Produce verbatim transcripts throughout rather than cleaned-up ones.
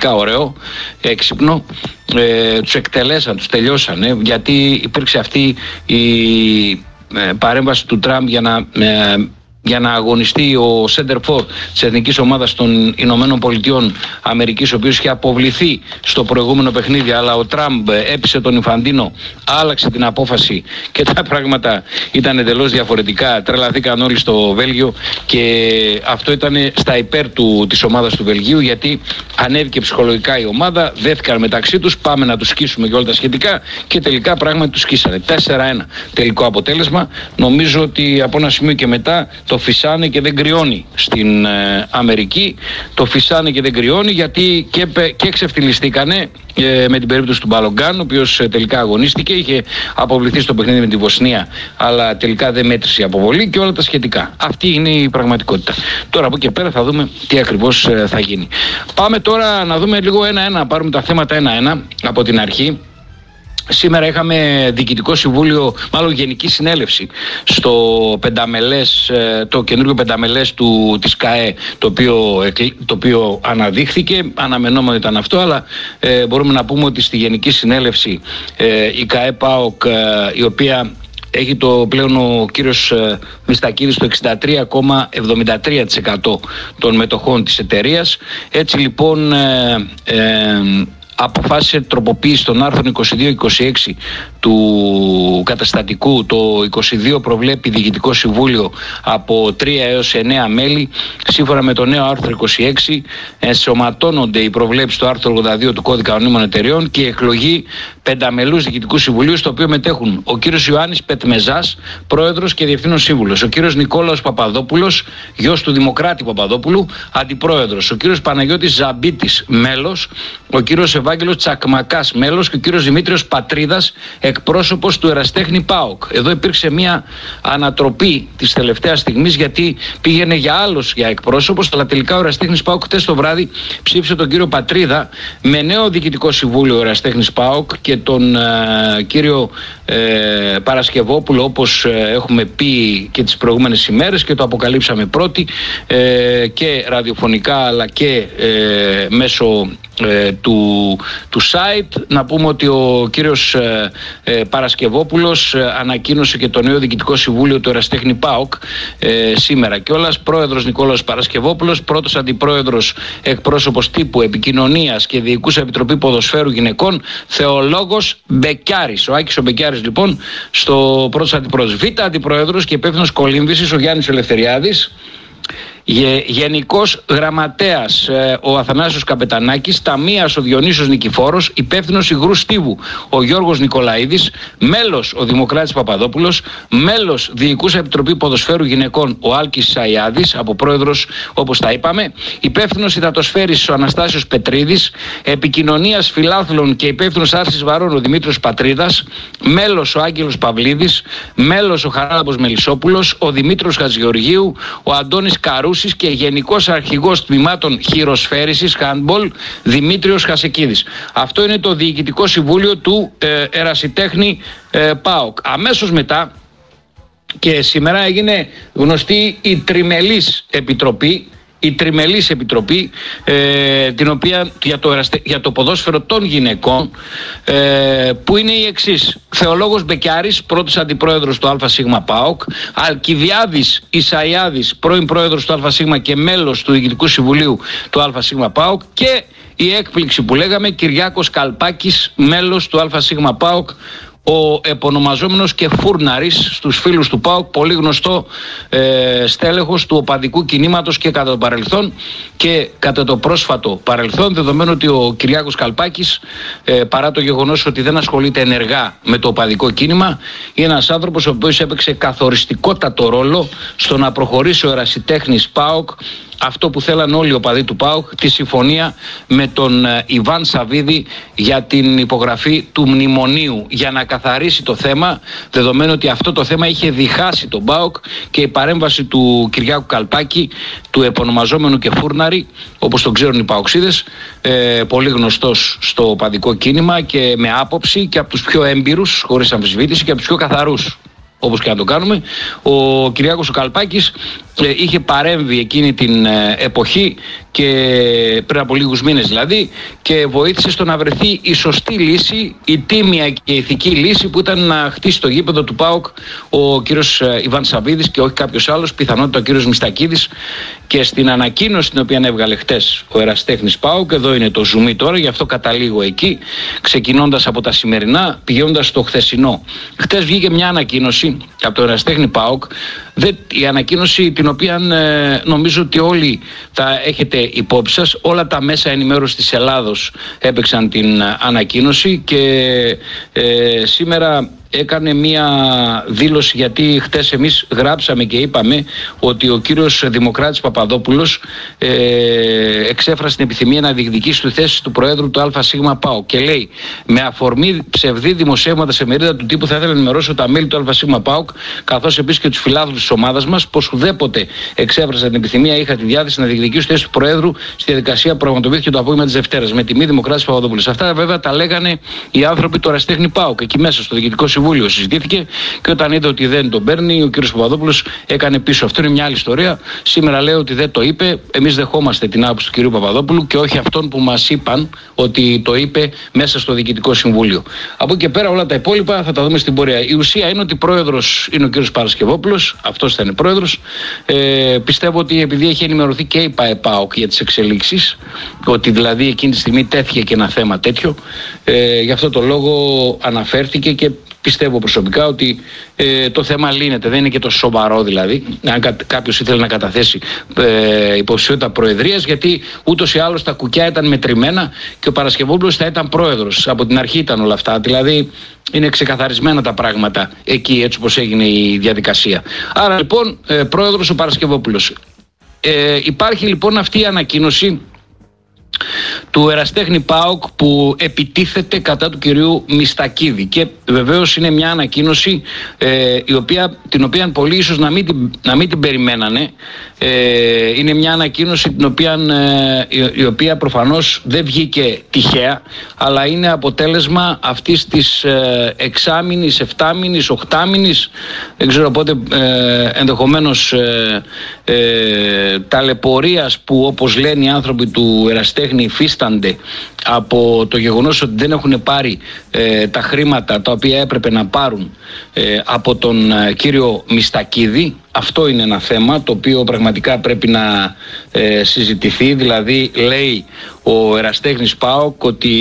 εξαιρετικά ωραίο, έξυπνο. Ε, τους εκτελέσαν, τους τελειώσανε, γιατί υπήρξε αυτή η ε, παρέμβαση του Τραμπ για να... Ε, για να αγωνιστεί ο center for της Εθνικής Ομάδας των Ηνωμένων Πολιτειών Αμερικής, ο οποίος είχε αποβληθεί στο προηγούμενο παιχνίδι, αλλά ο Τραμπ έπεισε τον Ινφαντίνο, άλλαξε την απόφαση και τα πράγματα ήταν εντελώς διαφορετικά. Τρελαθήκαν όλοι στο Βέλγιο και αυτό ήταν στα υπέρ του, της ομάδας του Βελγίου, γιατί ανέβηκε ψυχολογικά η ομάδα, δέθηκαν μεταξύ τους, πάμε να τους σκίσουμε και όλα τα σχετικά, και τελικά πράγματι τους σκίσανε. τέσσερα ένα τελικό αποτέλεσμα. Νομίζω ότι από ένα σημείο και μετά το φυσάνε και δεν κρυώνει στην ε, Αμερική. Το φυσάνε και δεν κρυώνει, γιατί και, και ξεφτυλιστήκανε ε, με την περίπτωση του Μπαλογκάν, ο οποίος ε, τελικά αγωνίστηκε, είχε αποβληθεί στο παιχνίδι με τη Βοσνία, αλλά τελικά δεν μέτρησε η αποβολή και όλα τα σχετικά. Αυτή είναι η πραγματικότητα. Τώρα από εκεί και πέρα θα δούμε τι ακριβώς ε, θα γίνει. Πάμε τώρα να δούμε λίγο ένα-ένα, να πάρουμε τα θέματα ένα-ένα από την αρχή. Σήμερα είχαμε διοικητικό συμβούλιο, μάλλον γενική συνέλευση στο πενταμελές, το καινούργιο πενταμελές του, της ΚΑΕ, το οποίο, το οποίο αναδείχθηκε, αναμενόμενο ήταν αυτό, αλλά ε, μπορούμε να πούμε ότι στη γενική συνέλευση ε, η ΚΑΕ ΠΑΟΚ, ε, η οποία έχει το πλέον ο κύριος ε, Μιστακίδης το εξήντα τρία κόμμα εβδομήντα τρία τοις εκατό των μετοχών της εταιρείας. Έτσι λοιπόν ε, ε, αποφάσισε τροποποίηση των άρθρων είκοσι δύο είκοσι έξι του καταστατικού. Το είκοσι δύο προβλέπει διοικητικό συμβούλιο από τρία έως εννέα μέλη. Σύμφωνα με το νέο άρθρο είκοσι έξι ενσωματώνονται οι προβλέψεις του άρθρου ογδόντα δύο του Κώδικα Κανονίμων Εταιρεών και η εκλογή πενταμελούς διοικητικού συμβουλίου, στο οποίο μετέχουν ο κύριος Ιωάννης Πετμεζάς, πρόεδρος και διευθύνων σύμβουλος, ο κύριος Νικόλαος Παπαδόπουλος, γιος του Δημοκράτη Παπαδόπουλου, αντιπρόεδρος, ο κύριος Παναγιώτης Ζαμπίτης, μέλος, ο κύριος Ευάγγελος Τσακμακάς, μέλος, και ο κύριος Δημήτριος Πατρίδας, εκπρόσωπος του Ερασιτέχνη ΠΑΟΚ. Εδώ υπήρξε μια ανατροπή της τελευταίας στιγμής, γιατί πήγαινε για άλλος για εκπρόσωπος, αλλά τελικά ο Ερασιτέχνης ΠΑΟΚ χτες το βράδυ ψήφισε τον κύριο Πατρίδα με νέο διοικητικό συμβούλιο ο Ερασιτέχνης ΠΑΟΚ και τον ε, κύριο ε, Παρασκευόπουλο, όπως ε, έχουμε πει και τις προηγούμενες ημέρες και το αποκαλύψαμε πρώτοι ε, και ραδιοφωνικά αλλά και ε, μέσω ε, του, του site. Να πούμε ότι ο κύριος ε, ε, Παρασκευόπουλος ε, ανακοίνωσε και το νέο διοικητικό συμβούλιο του Ερασιτέχνη ΠΑΟΚ ε, σήμερα κιόλας. Πρόεδρος Νικόλαος Παρασκευόπουλος, πρώτος αντιπρόεδρος εκπρόσωπος τύπου επικοινωνίας και διοικούσα επιτροπή ποδοσφαίρου γυναικών Θεολόγος Μπεκιάρης. Ο Άκης ο Μπεκιάρης λοιπόν στο πρώτος αντιπρόεδρος. Β' αντιπρόεδρος και υπεύθυνος κολύμβησης ο Γιάννης Ελευθεριάδης. Γενικός γραμματέας ε, ο Αθανάσιος Καπετανάκης, ταμείας ο Διονύσιος Νικηφόρος, υπεύθυνος υγρού στίβου ο Γιώργος Νικολαίδης, μέλος ο Δημοκράτης Παπαδόπουλος, μέλος διοικούσα επιτροπή ποδοσφαίρου γυναικών ο Άλκης Σαϊάδης, από πρόεδρος όπως τα είπαμε, υπεύθυνος υδατοσφαίρης ο Αναστάσιος Πετρίδης, επικοινωνίας φιλάθλων και υπεύθυνος άρσης βαρών ο Δημήτριος Πατρίδας, μέλος ο Άγγελος Παυλίδης, μέλος ο Χαράλαμπος Μελισσόπουλος, ο Δημήτρος Χατζηγεωργίου, ο Αντώνης Καρού και γενικός αρχηγός τμήματων χειροσφαίρισης handball Δημήτριος Χασεκίδης. Αυτό είναι το διοικητικό συμβούλιο του ε, Ερασιτέχνη ε, ΠΑΟΚ. Αμέσως μετά και σήμερα έγινε γνωστή η τριμελής επιτροπή η τριμελής επιτροπή ε, την οποία, για, το, για το ποδόσφαιρο των γυναικών ε, που είναι η εξής: Θεολόγος Μπεκιάρης, πρώτος αντιπρόεδρος του ΑΣ ΠΑΟΚ, Αλκιβιάδης Ισαϊάδης, πρώην πρόεδρος του ΑΣ και μέλος του Διοικητικού Συμβουλίου του ΑΣ ΠΑΟΚ, και η έκπληξη που λέγαμε, Κυριάκος Καλπάκης, μέλος του ΑΣ ΠΑΟΚ, ο επωνομαζόμενος και φούρναρης στους φίλους του ΠΑΟΚ, πολύ γνωστό ε, στέλεχος του οπαδικού κινήματος και κατά το παρελθόν και κατά το πρόσφατο παρελθόν, δεδομένου ότι ο Κυριάκος Καλπάκης ε, παρά το γεγονός ότι δεν ασχολείται ενεργά με το οπαδικό κίνημα, είναι ένας άνθρωπος ο οποίος έπαιξε καθοριστικότατο ρόλο στο να προχωρήσει ο Ερασιτέχνης ΠΑΟΚ αυτό που θέλαν όλοι οι οπαδοί του ΠΑΟΚ, τη συμφωνία με τον Ιβάν Σαββίδη για την υπογραφή του μνημονίου, για να καθαρίσει το θέμα, δεδομένου ότι αυτό το θέμα είχε διχάσει τον ΠΑΟΚ, και η παρέμβαση του Κυριάκου Καλπάκη, του επωνομαζόμενου και φούρναρη, όπως τον ξέρουν οι ΠΑΟΚΣίδες, ε, πολύ γνωστός στο οπαδικό κίνημα και με άποψη και από τους πιο έμπειρους, χωρίς αμφισβήτηση, και από τους πιο καθαρούς, όπως και να το κάνουμε. Ο Κυριάκος ο Καλπάκης ε, είχε παρέμβει εκείνη την ε, εποχή και πριν από λίγους μήνες δηλαδή, και βοήθησε στο να βρεθεί η σωστή λύση, η τίμια και η ηθική λύση, που ήταν να χτίσει το γήπεδο του ΠΑΟΚ ο κύριος Ιβάν Σαββίδης και όχι κάποιος άλλος, πιθανότητα ο κύριος Μιστακίδης. Και στην ανακοίνωση την οποία έβγαλε χτες ο ερασιτέχνης ΠΑΟΚ, εδώ είναι το ζουμί τώρα, γι' αυτό καταλήγω εκεί, ξεκινώντας από τα σημερινά, πηγαίνοντας στο χθεσινό. Χτες βγήκε μια ανακοίνωση από το ερασιτέχνη ΠΑΟΚ, η ανακοίνωση την οποία ε, νομίζω ότι όλοι τα έχετε υπόψη σας. Όλα τα μέσα ενημέρωσης της Ελλάδος έπαιξαν την ανακοίνωση και ε, σήμερα έκανε μία δήλωση, γιατί χτες εμείς γράψαμε και είπαμε ότι ο κύριος Δημοκράτης Παπαδόπουλος ε, εξέφρασε την επιθυμία να διεκδικήσει τη θέση του Προέδρου του ΑΣ ΠΑΟΚ και λέει, με αφορμή ψευδή δημοσιεύματα σε μερίδα του τύπου, θα ήθελα να ενημερώσω τα μέλη του ΑΣ ΠΑΟΚ καθώς επίσης και τους φιλάθλους της ομάδας μας πως ουδέποτε εξέφρασα την επιθυμία, είχα τη διάθεση να διεκδικήσω τη θέση του Προέδρου στη διαδικασία που πραγματοποιήθηκε το απόγευμα της Δευτέρας. Με τιμή Δημοκράτης Παπαδόπουλος. Αυτά βέβαια τα λέγανε οι άνθρωποι του ερασιτέχνη ΠΑΟΚ εκεί μέσα στο Διοικητικό Συμβούλιο. Συζητήθηκε και όταν είδε ότι δεν τον παίρνει, ο κ. Παπαδόπουλος έκανε πίσω. Αυτό είναι μια άλλη ιστορία. Σήμερα λέει ότι δεν το είπε. Εμείς δεχόμαστε την άποψη του κ. Παπαδόπουλου και όχι αυτόν που μας είπαν ότι το είπε μέσα στο Διοικητικό Συμβούλιο. Από εκεί και πέρα όλα τα υπόλοιπα θα τα δούμε στην πορεία. Η ουσία είναι ότι πρόεδρος είναι ο κ. Παρασκευόπουλος. Αυτός θα είναι πρόεδρος. Ε, πιστεύω ότι επειδή έχει ενημερωθεί και η ΠΑΕΠΑΟΚ για τις εξελίξεις, ότι δηλαδή εκείνη τη στιγμή τέθηκε και ένα θέμα τέτοιο, ε, γι' αυτό το λόγο αναφέρθηκε και πιστεύω προσωπικά ότι ε, το θέμα λύνεται. Δεν είναι και το σοβαρό δηλαδή. Αν κα, κάποιος ήθελε να καταθέσει ε, υποψηφιότητα προεδρίας, γιατί ούτως ή άλλως τα κουκιά ήταν μετρημένα και ο Παρασκευόπουλος θα ήταν πρόεδρος. Από την αρχή ήταν όλα αυτά. Δηλαδή είναι ξεκαθαρισμένα τα πράγματα εκεί, έτσι όπως έγινε η διαδικασία. Άρα λοιπόν ε, πρόεδρος ο Παρασκευόπουλος. Ε, υπάρχει λοιπόν αυτή η ανακοίνωση του ερασιτέχνη ΠΑΟΚ που επιτίθεται κατά του κυρίου Μιστακίδη, και βεβαίως είναι μια ανακοίνωση ε, η οποία, την οποία πολλοί ίσως να μην την, να μην την περιμένανε. Ε, είναι μια ανακοίνωση την οποία, ε, η, η οποία προφανώς δεν βγήκε τυχαία, αλλά είναι αποτέλεσμα αυτής της ε, εξάμηνης, εφτάμηνης, οχτάμηνης, δεν ξέρω πότε, ε, ενδεχομένως ε, ε, ταλαιπωρίας που, όπως λένε οι άνθρωποι του ερασιτέχνη, υφίστανται από το γεγονός ότι δεν έχουν πάρει ε, τα χρήματα τα οποία έπρεπε να πάρουν ε, από τον ε, κύριο Μιστακίδη. Αυτό είναι ένα θέμα το οποίο πραγματικά πρέπει να ε, συζητηθεί. Δηλαδή λέει ο ερασιτέχνης ΠΑΟΚ ότι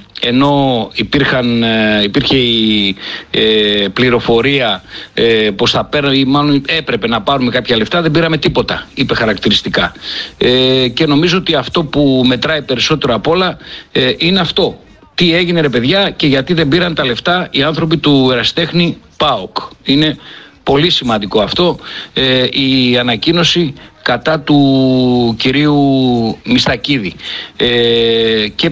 ενώ υπήρχαν, ε, υπήρχε η ε, πληροφορία ε, πως θα παίρνει, ή μάλλον έπρεπε να πάρουμε κάποια λεφτά, δεν πήραμε τίποτα, είπε χαρακτηριστικά. Ε, και νομίζω ότι αυτό που μετράει περισσότερο απ' όλα ε, είναι αυτό. Τι έγινε ρε παιδιά και γιατί δεν πήραν τα λεφτά οι άνθρωποι του ερασιτέχνη ΠΑΟΚ. Είναι πολύ σημαντικό αυτό. Ε, η ανακοίνωση κατά του κυρίου Μιστακίδη. Ε, και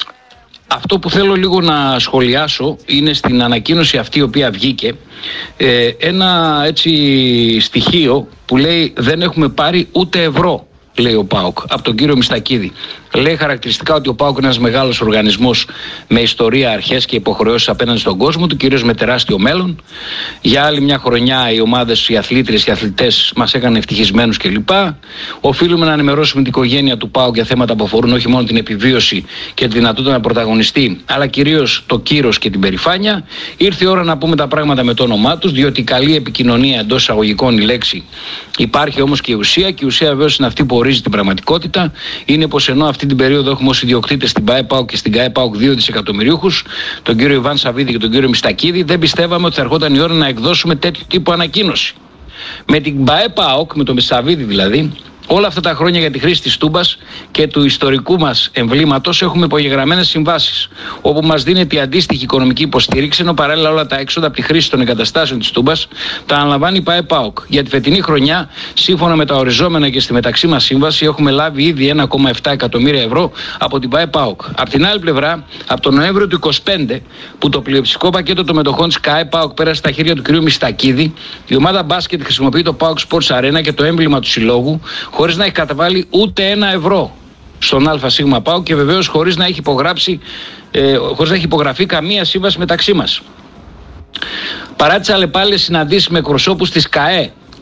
αυτό που θέλω λίγο να σχολιάσω είναι στην ανακοίνωση αυτή η οποία βγήκε ε, ένα έτσι στοιχείο που λέει δεν έχουμε πάρει ούτε ευρώ, λέει ο ΠΑΟΚ, από τον κύριο Μιστακίδη. Λέει χαρακτηριστικά ότι ο ΠΑΟΚ είναι ένας μεγάλος οργανισμός με ιστορία, αρχές και υποχρεώσεις απέναντι στον κόσμο του, κυρίως με τεράστιο μέλλον. Για άλλη μια χρονιά οι ομάδες, οι αθλήτριες και οι αθλητές μας έκαναν ευτυχισμένους κλπ. Οφείλουμε να ενημερώσουμε την οικογένεια του ΠΑΟΚ για θέματα που αφορούν όχι μόνο την επιβίωση και τη δυνατότητα να πρωταγωνιστεί, αλλά κυρίως το κύρος και την περηφάνεια. Ήρθε η ώρα να πούμε τα πράγματα με το όνομά τους, διότι η καλή επικοινωνία, εντός εισαγωγικών η λέξη, υπάρχει όμως και η ουσία, και η ουσία βεβαίως είναι αυτή που ορίζει την πραγματικότητα. Είναι πως ενώ αυτή την περίοδο έχουμε ως ιδιοκτήτες στην ΠΑΕΠΑΟΚ και στην ΚΑΕΠΑΟΚ δύο δισεκατομμυριούχους, τον κύριο Ιβάν Σαββίδη και τον κύριο Μιστακίδη, δεν πιστεύαμε ότι θα ερχόταν η ώρα να εκδώσουμε τέτοιου τύπου ανακοίνωση. Με την ΠΑΕΠΑΟΚ, με τον Σαββίδη δηλαδή, όλα αυτά τα χρόνια για τη χρήση της Τούμπας και του ιστορικού μας εμβλήματος έχουμε υπογεγραμμένες συμβάσεις, όπου μας δίνεται η αντίστοιχη οικονομική υποστήριξη, ενώ παράλληλα όλα τα έξοδα από τη χρήση των εγκαταστάσεων της Τούμπας τα αναλαμβάνει η ΠΑΕΠΑΟΚ. Για τη φετινή χρονιά, σύμφωνα με τα οριζόμενα και στη μεταξύ μας σύμβαση, έχουμε λάβει ήδη ένα κόμμα επτά εκατομμύρια ευρώ από την ΠΑΕΠΑΟΚ. Απ' την άλλη πλευρά, από τον Νοέμβριο του είκοσι πέντε, που το πλειοψηφικό πακέτο των μετοχών της ΚΑΕΠΑΟΚ πέρασε στα χέρια του κ. Μιστακίδη, η ομάδα μπάσκετ χρησιμοποιεί το ΠΑΟΚ Sports Arena και το έμβλημα του συλλόγου, χωρίς να έχει καταβάλει ούτε ένα ευρώ στον ΑΣ ΠΑΟΚ και βεβαίως χωρίς να έχει υπογράψει, ε, χωρίς να έχει υπογραφεί καμία σύμβαση μεταξύ μας. Παρά τις αλλεπάλληλες συναντήσεις με εκπροσώπους της ΚΑΕ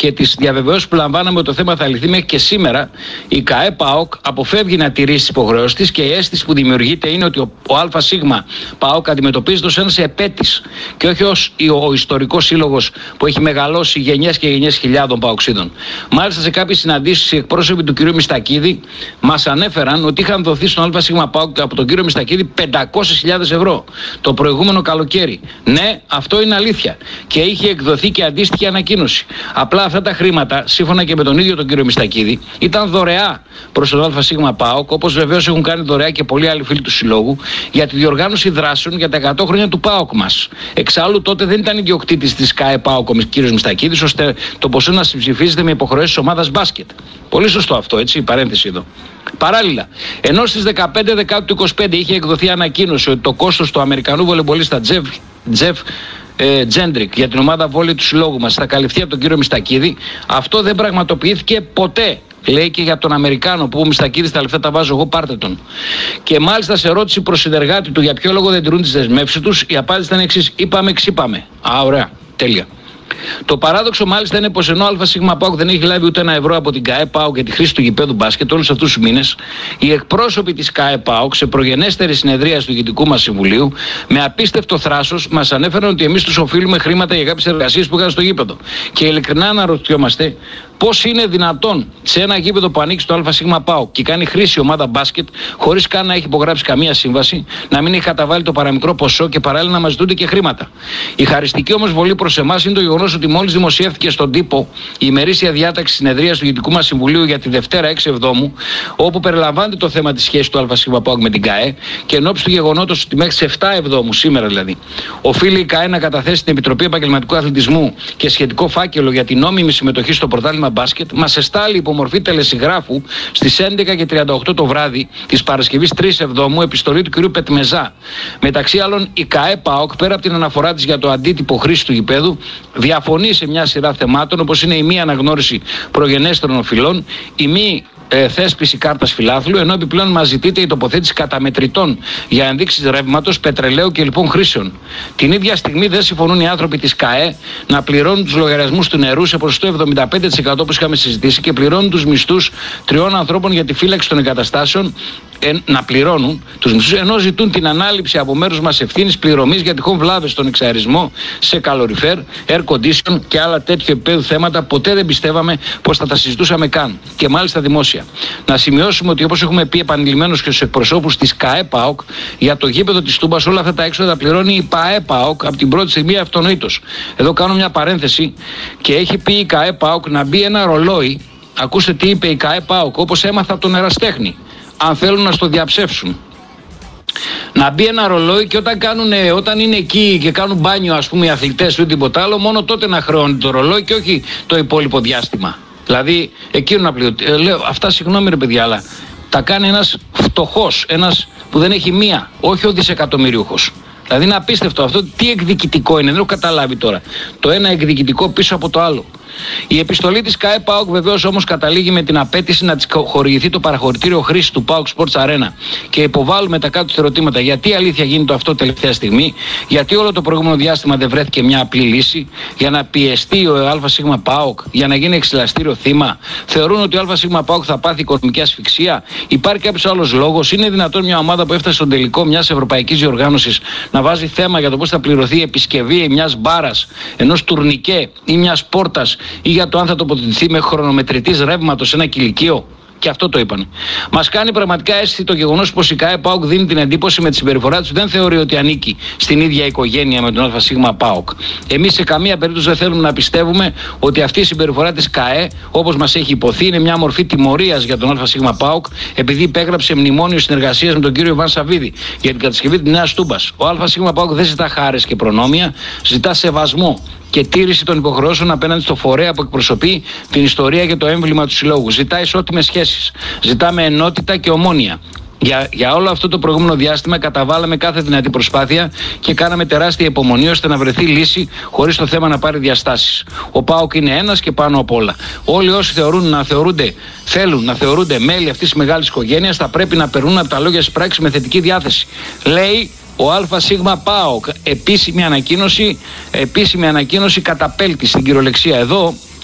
και τις διαβεβαιώσεις που λαμβάναμε ότι το θέμα θα λυθεί μέχρι και σήμερα, η ΚΑΕ ΠΑΟΚ αποφεύγει να τηρήσει τις υποχρεώσεις της και η αίσθηση που δημιουργείται είναι ότι ο, ο ΑΣ ΠΑΟΚ αντιμετωπίζεται ως ένας επέτης και όχι ως ο, ο ιστορικός σύλλογος που έχει μεγαλώσει γενιές και γενιές χιλιάδων ΠΑΟΚσίδων. Μάλιστα, σε κάποιες συναντήσεις οι εκπρόσωποι του κ. Μιστακίδη μας ανέφεραν ότι είχαν δοθεί στον ΑΣ ΠΑΟΚ από τον κ. Μιστακίδη πεντακόσιες χιλιάδες ευρώ το προηγούμενο καλοκαίρι. Ναι, αυτό είναι αλήθεια. Και είχε εκδοθεί και αντίστοιχη ανακοίνωση. Απλά αυτά τα χρήματα, σύμφωνα και με τον ίδιο τον κύριο Μιστακίδη, ήταν δωρεά προς τον ΑΣ ΠΑΟΚ, όπως βεβαίως έχουν κάνει δωρεά και πολλοί άλλοι φίλοι του συλλόγου, για τη διοργάνωση δράσεων για τα εκατό χρόνια του ΠΑΟΚ μας. Εξάλλου, τότε δεν ήταν ιδιοκτήτης της ΚΑΕ ΠΑΟΚ ο κύριος Μιστακίδης, ώστε το ποσό να συμψηφίζεται με υποχρεώσεις της ομάδας μπάσκετ. Πολύ σωστό αυτό, έτσι, παρένθεση εδώ. Παράλληλα, ενώ στις δεκαπέντε Δεκάτου του είκοσι πέντε είχε εκδοθεί ανακοίνωση ότι το κόστος του Αμερικανού βολεμπολίστα Τζεφ, Τζεφ ε, Τζέντρικ για την ομάδα βόλεϊ του συλλόγου μας θα καλυφθεί από τον κύριο Μιστακίδη, αυτό δεν πραγματοποιήθηκε ποτέ. Λέει και για τον Αμερικάνο που ο Μιστακίδης τα λεφτά τα βάζω εγώ, πάρτε τον. Και μάλιστα σε ερώτηση προς συνεργάτη του για ποιο λόγο δεν τηρούν τις δεσμεύσεις τους, η απάντηση ήταν εξής: είπαμε, ξύπαμε. Α, ωραία, τέλεια. Το παράδοξο μάλιστα είναι πως ενώ ΑΣ ΠΑΟΚ δεν έχει λάβει ούτε ένα ευρώ από την ΚΑΕ ΠΑΟΚ για τη χρήση του γηπέδου μπάσκετ όλους αυτούς τους μήνες, οι εκπρόσωποι της ΚΑΕ ΠΑΟΚ σε προγενέστερη συνεδρία του Διοικητικού μας Συμβουλίου με απίστευτο θράσος μας ανέφεραν ότι εμείς τους οφείλουμε χρήματα για κάποιες εργασίες που είχαν στο γήπεδο. Και ειλικρινά αναρωτιόμαστε πώς είναι δυνατόν σε ένα γήπεδο που ανήκει στο ΑΣ ΠΑΟΚ και κάνει χρήση ομάδα μπάσκετ χωρίς καν να έχει υπογράψει καμία σύμβαση, να μην έχει καταβάλει το παραμικρό ποσό και παράλληλα να μας ζητούνται και χρήματα. Η χαριστική όμως βολή προς εμάς είναι το γεγονός ότι μόλις δημοσιεύτηκε στον τύπο η ημερήσια διάταξη συνεδρίας του Διοικητικού μας Συμβουλίου για τη Δευτέρα έξι Εβδόμου, όπου περιλαμβάνεται το θέμα της σχέσης του ΑΣ ΠΑΟΚ με την ΚΑΕ και εν ώψη του γεγονότος ότι μέχρι τις επτά Εβδόμου, σήμερα δηλαδή, οφείλει η ΚΑΕ να καταθέσει στην Επιτροπή Επαγγελματικού Αθλητισμού και σχετικό φάκελο για την νόμιμη συμμετοχή στο πρωτάθλημα μπάσκετ, μας εστάλει υπομορφή τελεσυγράφου στις έντεκα και τριάντα οκτώ το βράδυ της Παρασκευής τρεις Εβδόμου επιστολή του κ. Πετμεζά. Μεταξύ άλλων, η ΚΑΕ ΠΑΟΚ, πέρα από την αναφορά της για το αντίτυπο χρήση του γηπέδου, διαφωνεί σε μια σειρά θεμάτων, όπως είναι η μη αναγνώριση προγενέστερων οφειλών, η μη ε, θέσπιση κάρτας φιλάθλου, ενώ επιπλέον μας ζητείται η τοποθέτηση καταμετρητών για ενδείξεις ρεύματος, πετρελαίου και λοιπόν χρήσεων. Την ίδια στιγμή δεν συμφωνούν οι άνθρωποι της ΚΑΕ να πληρώνουν τους λογαριασμούς του νερού σε ποσοστό εβδομήντα πέντε τοις εκατό όπως είχαμε συζητήσει και πληρώνουν τους μισθούς τριών ανθρώπων για τη φύλαξη των εγκαταστάσεων, ε, να πληρώνουν τους μισθούς, ενώ ζητούν την ανάληψη από μέρους μας ευθύνης πληρωμής για τυχόν βλάβες στον εξαερισμό σε καλοριφέρ, air condition και άλλα τέτοιου επίπεδου θέματα. Ποτέ δεν πιστεύαμε πως θα τα συζητούσαμε καν. Και μάλιστα δημόσια. Να σημειώσουμε ότι όπως έχουμε πει επανειλημμένως και στους εκπροσώπους της ΚΑΕ ΠΑΟΚ, για το γήπεδο της Τούμπας όλα αυτά τα έξοδα πληρώνει η ΠΑΕ ΠΑΟΚ από την πρώτη στιγμή αυτονοήτως. Εδώ κάνω μια παρένθεση και έχει πει η ΚΑΕ ΠΑΟΚ να μπει ένα ρολόι. Ακούστε τι είπε η ΚΑΕ ΠΑΟΚ, όπως έμαθα από τον εραστέχνη, αν θέλουν να στο διαψεύσουν. Να μπει ένα ρολόι και όταν, κάνουν, όταν είναι εκεί και κάνουν μπάνιο, ας πούμε, οι αθλητές ή τίποτα άλλο, μόνο τότε να χρεώνει το ρολόι και όχι το υπόλοιπο διάστημα. Δηλαδή, εκείνο να πληρώνει. Ε, λέω, αυτά συγγνώμη ρε παιδιά, αλλά τα κάνει ένας φτωχός, ένας που δεν έχει μία, όχι ο δισεκατομμυρίουχος. Δηλαδή είναι απίστευτο αυτό. Τι εκδικητικό είναι, δεν έχω καταλάβει τώρα. Το ένα εκδικητικό πίσω από το άλλο. Η επιστολή της ΚΑΕ ΠΑΟΚ βεβαίως όμως καταλήγει με την απέτηση να της χορηγηθεί το παραχωρητήριο χρήσης του ΠΑΟΚ Sports Arena. Και υποβάλλουμε τα κάτω ερωτήματα. Γιατί αλήθεια γίνεται αυτό τελευταία στιγμή, γιατί όλο το προηγούμενο διάστημα δεν βρέθηκε μια απλή λύση, για να πιεστεί ο ΑΣ ΠΑΟΚ, για να γίνει εξελαστήριο θύμα. Θεωρούν ότι ο ΑΣ ΠΑΟΚ θα πάθει οικονομική ασφυξία. Υπάρχει κάποιος άλλος λόγος? Είναι δυνατόν μια ομάδα που έφτασε στον τελικό μιας ευρωπαϊκής διοργάνωσης να βάζει θέμα για το πώς θα πληρωθεί η επισκευή μιας μπάρας, ενός τουρνικέ ή μιας πόρτας, ή για το αν θα τοποθετηθεί με χρονομετρητής ρεύματος σε ένα κηλικείο? Και αυτό το είπαν. Μας κάνει πραγματικά αίσθηση το γεγονός πως η ΚΑΕ ΠΑΟΚ δίνει την εντύπωση με τη συμπεριφορά του δεν θεωρεί ότι ανήκει στην ίδια οικογένεια με τον ΑΣ ΠΑΟΚ. Εμείς σε καμία περίπτωση δεν θέλουμε να πιστεύουμε ότι αυτή η συμπεριφορά της ΚΑΕ, όπως μας έχει υποθεί, είναι μια μορφή τιμωρίας για τον ΑΣ ΠΑΟΚ, επειδή υπέγραψε μνημόνιο συνεργασίας με τον κύριο Ιβάν Σαββίδη για την κατασκευή της Νέας Τούμπας. Ο ΑΣ ΠΑΟΚ δεν ζητά χάρες και προνόμια, ζητά σεβασμό και τήρηση των υποχρεώσεων απέναντι στο φορέα που εκπροσωπεί την ιστορία και το έμβλημα του συλλόγου. Ζητά ισότιμες σχέσεις. Ζητάμε ενότητα και ομόνοια. Για, για όλο αυτό το προηγούμενο διάστημα καταβάλαμε κάθε δυνατή προσπάθεια και κάναμε τεράστια υπομονή ώστε να βρεθεί λύση χωρίς το θέμα να πάρει διαστάσεις. Ο ΠΑΟΚ είναι ένας και πάνω απ' όλα. Όλοι όσοι θεωρούν να θεωρούνται, θέλουν να θεωρούνται μέλη αυτής της μεγάλης οικογένειας θα πρέπει να περνούν από τα λόγια της πράξης με θετική διάθεση. Λέει ο ΑΣ ΠΑΟΚ. Επίσημη ανακοίνωση, επίσημη ανακοίνωση καταπέλτη στην κυριολεξία εδώ.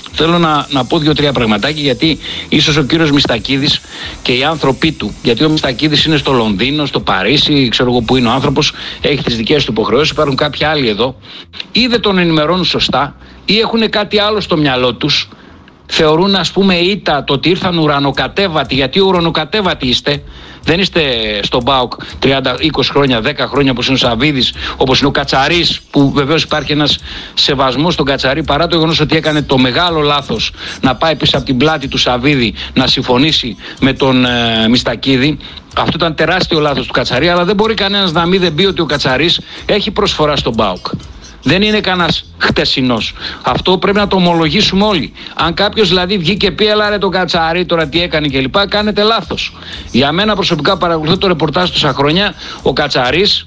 θέλω να, να πω δύο-τρία πραγματάκια, γιατί ίσως ο κύριος Μιστακίδης και οι άνθρωποι του, γιατί ο Μιστακίδης είναι στο Λονδίνο, στο Παρίσι, ξέρω εγώ που είναι ο άνθρωπος, έχει τις δικές του υποχρεώσεις, υπάρχουν κάποιοι άλλοι εδώ, ή δεν τον ενημερώνουν σωστά, ή έχουν κάτι άλλο στο μυαλό τους. Θεωρούν, ας πούμε, ήττα το ότι ήρθαν ουρανοκατέβατοι, γιατί ουρανοκατέβατοι είστε. Δεν είστε στον ΠΑΟΚ τριάντα, είκοσι χρόνια, δέκα χρόνια όπως είναι ο Σαββίδης, όπως είναι ο Κατσαρής, που βεβαίως υπάρχει ένας σεβασμός στον Κατσαρή, παρά το γεγονός ότι έκανε το μεγάλο λάθος να πάει πίσω από την πλάτη του Σαββίδη να συμφωνήσει με τον ε, Μιστακίδη. Αυτό ήταν τεράστιο λάθος του Κατσαρή, αλλά δεν μπορεί κανένας να μην δεν πει ότι ο Κατσαρής έχει προσφορά στον ΠΑΟΚ. Δεν είναι κανένας χτεσινός. Αυτό πρέπει να το ομολογήσουμε όλοι. Αν κάποιος δηλαδή βγει και πει έλα ρε τον Κατσαρή τώρα τι έκανε κλπ, κάνετε λάθος. Για μένα προσωπικά, παρακολουθώ το ρεπορτάζ τόσα χρόνια, ο Κατσαρής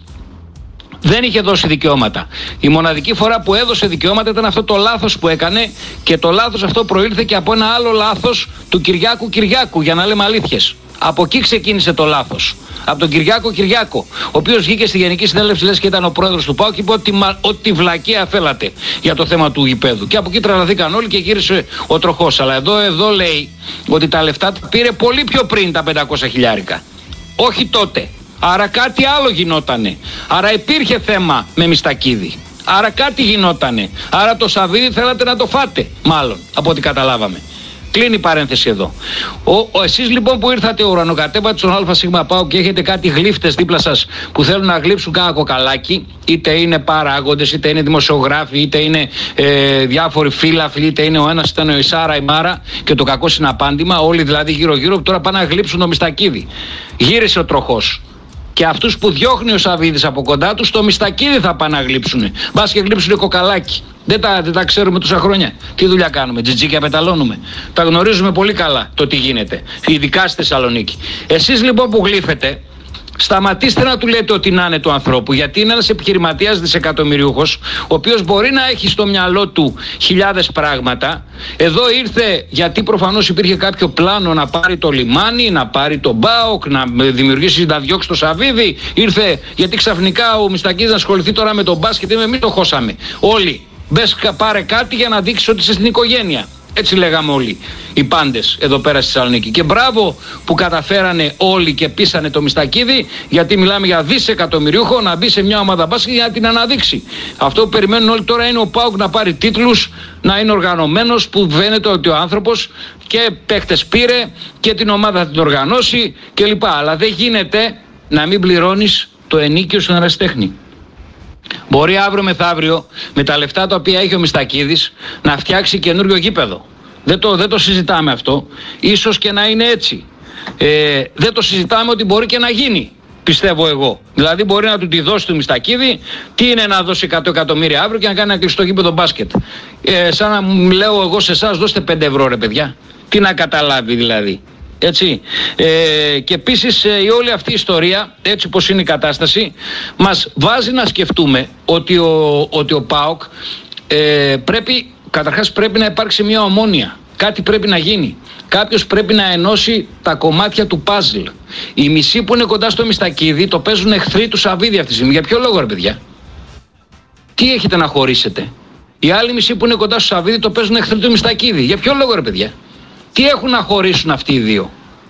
δεν είχε δώσει δικαιώματα. Η μοναδική φορά που έδωσε δικαιώματα ήταν αυτό το λάθος που έκανε, και το λάθος αυτό προήλθε και από ένα άλλο λάθος του Κυριάκου Κυριάκου, για να λέμε αλήθειες. Από εκεί ξεκίνησε το λάθος. Από τον Κυριάκο Κυριάκο, ο οποίος βγήκε στη Γενική Συνέλευση, λες και ήταν ο πρόεδρος του ΠΑΟΚ, και είπε ότι, ότι βλακεία θέλατε για το θέμα του γηπέδου. Και από εκεί τρελαθήκαν όλοι και γύρισε ο τροχός. Αλλά εδώ, εδώ λέει ότι τα λεφτά τα πήρε πολύ πιο πριν τα πεντακόσια χιλιάρικα. Όχι τότε. Άρα κάτι άλλο γινότανε. Άρα υπήρχε θέμα με Μιστακίδη. Άρα κάτι γινότανε. Άρα το Σαββίδι θέλατε να το φάτε, μάλλον, από ό,τι καταλάβαμε. Κλείνει η παρένθεση εδώ. Ο, ο, εσείς λοιπόν που ήρθατε ουρανοκατέβατοι στον ΑΣ ΠΑΟΚ και έχετε κάτι γλύφτες δίπλα σας που θέλουν να γλύψουν κάνα κοκαλάκι, είτε είναι παράγοντες, είτε είναι δημοσιογράφοι, είτε είναι ε, διάφοροι φύλαφλοι, είτε είναι ο ένας, είτε είναι η Σάρα, η Μάρα, και το κακό συναπάντημα, όλοι δηλαδή γύρω-γύρω, που τώρα πάνε να γλύψουν το Μιστακίδη. Γύρισε ο τροχός. Και αυτούς που διώχνει ο Σαββίδης από κοντά τους, το Μιστακίδη θα πάνε να γλύψουνε. Μπας και γλύψουνε κοκαλάκι. Δεν τα, δεν τα ξέρουμε τόσα χρόνια. Τι δουλειά κάνουμε, τζιτζίκια πεταλώνουμε. Τα γνωρίζουμε πολύ καλά το τι γίνεται, ειδικά στη Θεσσαλονίκη. Εσείς λοιπόν που γλύφετε, σταματήστε να του λέτε ότι να είναι του ανθρώπου, γιατί είναι ένας επιχειρηματίας δισεκατομμυριούχος, ο οποίος μπορεί να έχει στο μυαλό του χιλιάδες πράγματα. Εδώ ήρθε γιατί προφανώς υπήρχε κάποιο πλάνο να πάρει το λιμάνι, να πάρει τον ΠΑΟΚ, να δημιουργήσει, να διώξει το Σαββίδι. Ήρθε γιατί ξαφνικά ο Μιστακίδης να ασχοληθεί τώρα με τον μπάσκετ, εμείς το χώσαμε. Όλοι. Μπες πάρε κάτι για να δείξεις ότι είσαι στην οικογένεια. Έτσι λέγαμε όλοι οι πάντες εδώ πέρα στη Θεσσαλονίκη. Και μπράβο που καταφέρανε όλοι και πείσανε το Μιστακίδη, γιατί μιλάμε για δισεκατομμυριούχο να μπει σε μια ομάδα μπάσκετ για να την αναδείξει. Αυτό που περιμένουν όλοι τώρα είναι ο ΠΑΟΚ να πάρει τίτλους, να είναι οργανωμένος, που φαίνεται ότι ο άνθρωπος και παίχτες πήρε και την ομάδα θα την οργανώσει κλπ. Αλλά δεν γίνεται να μην πληρώνεις το ενίκιο στον ερασιτέχνη. Μπορεί αύριο μεθαύριο με τα λεφτά τα οποία έχει ο Μιστακίδης να φτιάξει καινούριο γήπεδο. Δεν το, δεν το συζητάμε αυτό. Ίσως και να είναι έτσι. Ε, δεν το συζητάμε ότι μπορεί και να γίνει, πιστεύω εγώ. Δηλαδή μπορεί να του τη δώσει του Μιστακίδη. Τι είναι να δώσει εκατό εκατομμύρια αύριο και να κάνει ένα κλειστό γήπεδο μπάσκετ. Ε, σαν να λέω εγώ σε εσάς, δώστε πέντε ευρώ ρε παιδιά. Τι να καταλάβει δηλαδή. Έτσι. Ε, και επίσης η όλη αυτή η ιστορία, έτσι πως είναι η κατάσταση, μας βάζει να σκεφτούμε ότι ο, ότι ο ΠΑΟΚ ε, πρέπει, καταρχάς πρέπει να υπάρξει μια ομόνοια. Κάτι πρέπει να γίνει. Κάποιος πρέπει να ενώσει τα κομμάτια του παζλ. Οι μισοί που είναι κοντά στο Μιστακίδη το παίζουν εχθροί του Σαββίδη αυτή τη στιγμή. Για ποιο λόγο ρε παιδιά? Τι έχετε να χωρίσετε? Οι άλλοι μισοί που είναι κοντά στο Σαββίδη το παίζουν εχθροί του Μιστακίδη. Για ποιο λόγο ρε παιδιά? Τι έχουν να χωρίσουν αυτοί οι δύο?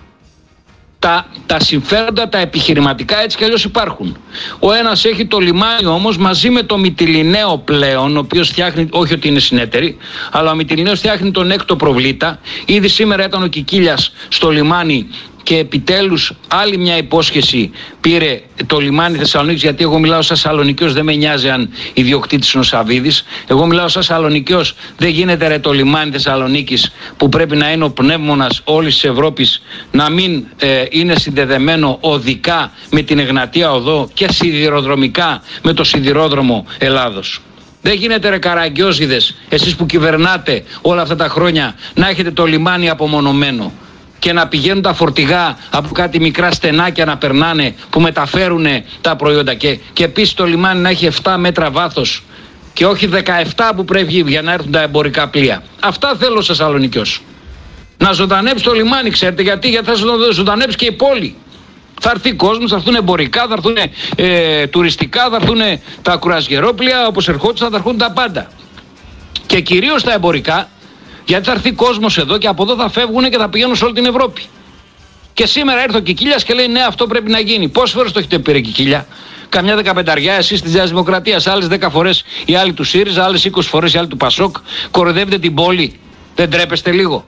Τα, τα συμφέροντα, τα επιχειρηματικά έτσι κι αλλιώς υπάρχουν. Ο ένας έχει το λιμάνι όμως μαζί με το Μυτιληναίο πλέον, ο οποίος φτιάχνει, όχι ότι είναι συνέτεροι, αλλά ο Μυτιληναίος φτιάχνει τον έκτο προβλήτα. Ήδη σήμερα ήταν ο Κικίλιας στο λιμάνι και επιτέλους άλλη μια υπόσχεση πήρε το λιμάνι Θεσσαλονίκης, γιατί εγώ μιλάω σαν Σαλονικιός, δεν με νοιάζει αν ιδιοκτήτης είναι ο Σαββίδης. Εγώ μιλάω σαν Σαλονικιός, δεν γίνεται ρε το λιμάνι Θεσσαλονίκης που πρέπει να είναι ο πνεύμονας όλης της Ευρώπης να μην ε, είναι συνδεδεμένο οδικά με την Εγνατία Οδό και σιδηροδρομικά με το σιδηρόδρομο Ελλάδος. Δεν γίνεται ρε καραγκιόζιδες, εσείς που κυβερνάτε όλα αυτά τα χρόνια, να έχετε το λιμάνι απομονωμένο και να πηγαίνουν τα φορτηγά από κάτι μικρά στενάκια να περνάνε που μεταφέρουν τα προϊόντα, και, και επίσης το λιμάνι να έχει επτά μέτρα βάθος και όχι δεκαεπτά που πρέπει για να έρθουν τα εμπορικά πλοία. Αυτά θέλω σε Θεσσαλονικιός. Να ζωντανέψει το λιμάνι, ξέρετε γιατί? Γιατί θα ζωντανέψει και η πόλη. Θα έρθει κόσμος, θα έρθουν εμπορικά, θα έρθουν ε, τουριστικά, θα έρθουν τα κουρασγερόπλια, όπως ερχόντουσαν θα έρθουν τα πάντα. Και κυρίως τα εμπορικά, Γιατί θα έρθει κόσμος εδώ και από εδώ θα φεύγουν και θα πηγαίνουν σε όλη την Ευρώπη. Και σήμερα ήρθε ο Κικίλιας και λέει ναι, αυτό πρέπει να γίνει. Πόσες φορές το έχετε πει, ρε Κικίλια? Καμιά δεκαπενταριά εσείς της Νέας Δημοκρατίας, άλλες δέκα φορές οι άλλοι του ΣΥΡΙΖΑ, άλλες είκοσι φορές οι άλλοι του ΠΑΣΟΚ. Κοροϊδεύετε την πόλη. Δεν τρέπεστε λίγο?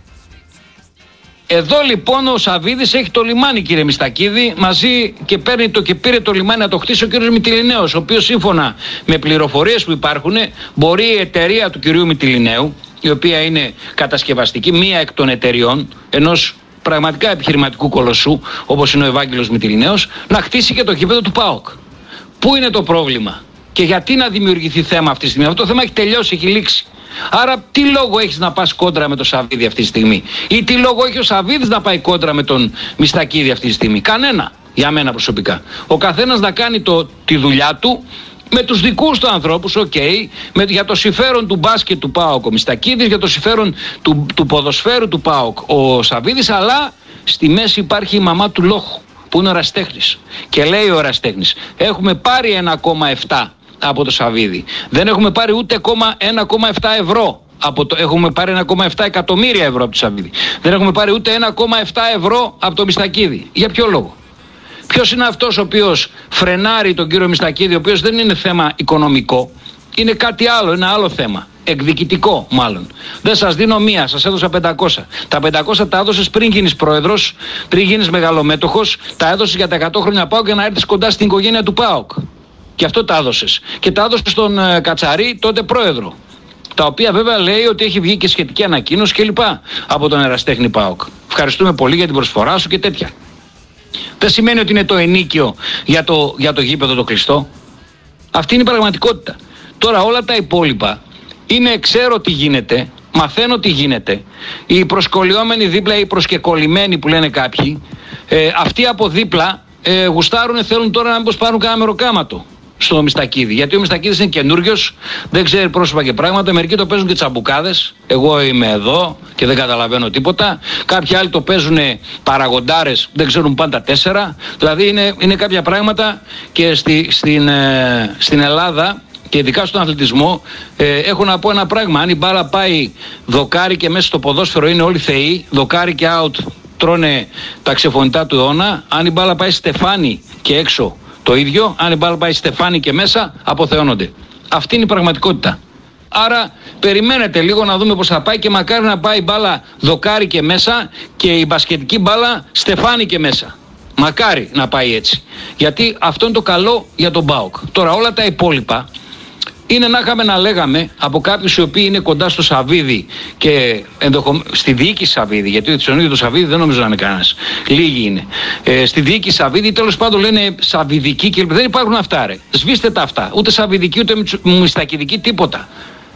Εδώ λοιπόν ο Σαββίδης έχει το λιμάνι, κύριε Μιστακίδη, μαζί και, παίρνει το, και πήρε το λιμάνι να το χτίσει ο κύριος Μυτιληναίος, ο οποίος σύμφωνα με πληροφορίες που υπάρχουν μπορεί η εταιρεία του κυρίου Μυτιληναίου, η οποία είναι κατασκευαστική, μία εκ των εταιριών ενός πραγματικά επιχειρηματικού κολοσσού όπως είναι ο Ευάγγελος Μυτιληναίος, να χτίσει και το γήπεδο του ΠΑΟΚ. Πού είναι το πρόβλημα και γιατί να δημιουργηθεί θέμα αυτή τη στιγμή? Αυτό το θέμα έχει τελειώσει, έχει λήξει. Άρα τι λόγο έχεις να πας κόντρα με τον Σαββίδη αυτή τη στιγμή? Ή τι λόγο έχει ο Σαββίδης να πάει κόντρα με τον Μιστακίδη αυτή τη στιγμή? Κανένα, για μένα προσωπικά. Ο καθένας να κάνει το, τη δουλειά του με τους δικούς του ανθρώπους, οκ, okay, για το συμφέρον του μπάσκετ του ΠΑΟΚ ο Μιστακίδης, για το συμφέρον του, του ποδοσφαίρου του ΠΑΟΚ ο Σαββίδης, αλλά στη μέση υπάρχει η μαμά του Λόχου που είναι ο ερασιτέχνης. Και λέει ο ερασιτέχνης, έχουμε πάρει ένα κόμμα επτά από το Σαββίδη. Δεν έχουμε πάρει ούτε ένα κόμμα επτά ευρώ. Από το, έχουμε πάρει ένα κόμμα επτά εκατομμύρια ευρώ από το Σαββίδη. Δεν έχουμε πάρει ούτε ένα κόμμα επτά ευρώ από το Μιστακίδη. Για ποιο λόγο? Ποιος είναι αυτός ο οποίος φρενάρει τον κύριο Μιστακίδη, ο οποίος δεν είναι θέμα οικονομικό, είναι κάτι άλλο, είναι άλλο θέμα. Εκδικητικό μάλλον. Δεν σας δίνω μία, σας έδωσα πεντακόσια. Τα πεντακόσια τα έδωσες πριν γίνεις πρόεδρος, πριν γίνεις μεγαλομέτωχος, τα έδωσες για τα εκατό χρόνια ΠΑΟΚ για να έρθεις κοντά στην οικογένεια του ΠΑΟΚ. Και αυτό τα έδωσες. Και τα έδωσες στον ε, Κατσαρί, τότε πρόεδρο. Τα οποία βέβαια λέει ότι έχει βγει και σχετική ανακοίνωση κλπ. Από τον ερασιτέχνη ΠΑΟΚ. Ευχαριστούμε πολύ για την προσφορά σου και τέτοια. Δεν σημαίνει ότι είναι το ενίκιο για το, για το γήπεδο το κλειστό. Αυτή είναι η πραγματικότητα. Τώρα όλα τα υπόλοιπα είναι, ξέρω τι γίνεται, μαθαίνω τι γίνεται. Οι προσκολιόμενοι δίπλα, οι προσκεκολλημένοι που λένε κάποιοι, ε, αυτοί από δίπλα ε, γουστάρουν, θέλουν τώρα να μήπως πάρουν κάνα μεροκάματο στο Μιστακίδη. Γιατί ο Μιστακίδης είναι καινούριος, δεν ξέρει πρόσωπα και πράγματα. Μερικοί το παίζουν και τσαμπουκάδες. Εγώ είμαι εδώ και δεν καταλαβαίνω τίποτα. Κάποιοι άλλοι το παίζουν παραγοντάρες, δεν ξέρουν πάντα τέσσερα. Δηλαδή είναι, είναι κάποια πράγματα και στη, στην, ε, στην Ελλάδα και ειδικά στον αθλητισμό ε, έχω να πω ένα πράγμα. Αν η μπάλα πάει δοκάρι και μέσα στο ποδόσφαιρο είναι όλοι θεοί, δοκάρι και out τρώνε τα ξεφωνητά του αιώνα. Αν η μπάλα πάει στεφάνι και έξω, το ίδιο. Αν η μπάλα πάει στεφάνι και μέσα, αποθεώνονται. Αυτή είναι η πραγματικότητα. Άρα περιμένετε λίγο να δούμε πώς θα πάει και μακάρι να πάει η μπάλα δοκάρι και μέσα και η μπασκετική μπάλα στεφάνι και μέσα. Μακάρι να πάει έτσι. Γιατί αυτό είναι το καλό για τον ΠΑΟΚ. Τώρα όλα τα υπόλοιπα είναι να είχαμε να λέγαμε από κάποιους οι οποίοι είναι κοντά στο Σαββίδη και ενδεχομένως στη διοίκηση Σαββίδη, γιατί στον ίδιο το Σαββίδη δεν νομίζω να είναι κανένας. Λίγοι είναι. Ε, στη διοίκηση Σαββίδη τέλος πάντων λένε Σαββιδική και δεν υπάρχουν αυτά, ρε. Σβήστε τα αυτά. Ούτε Σαββιδική ούτε Μιστακηδική, τίποτα.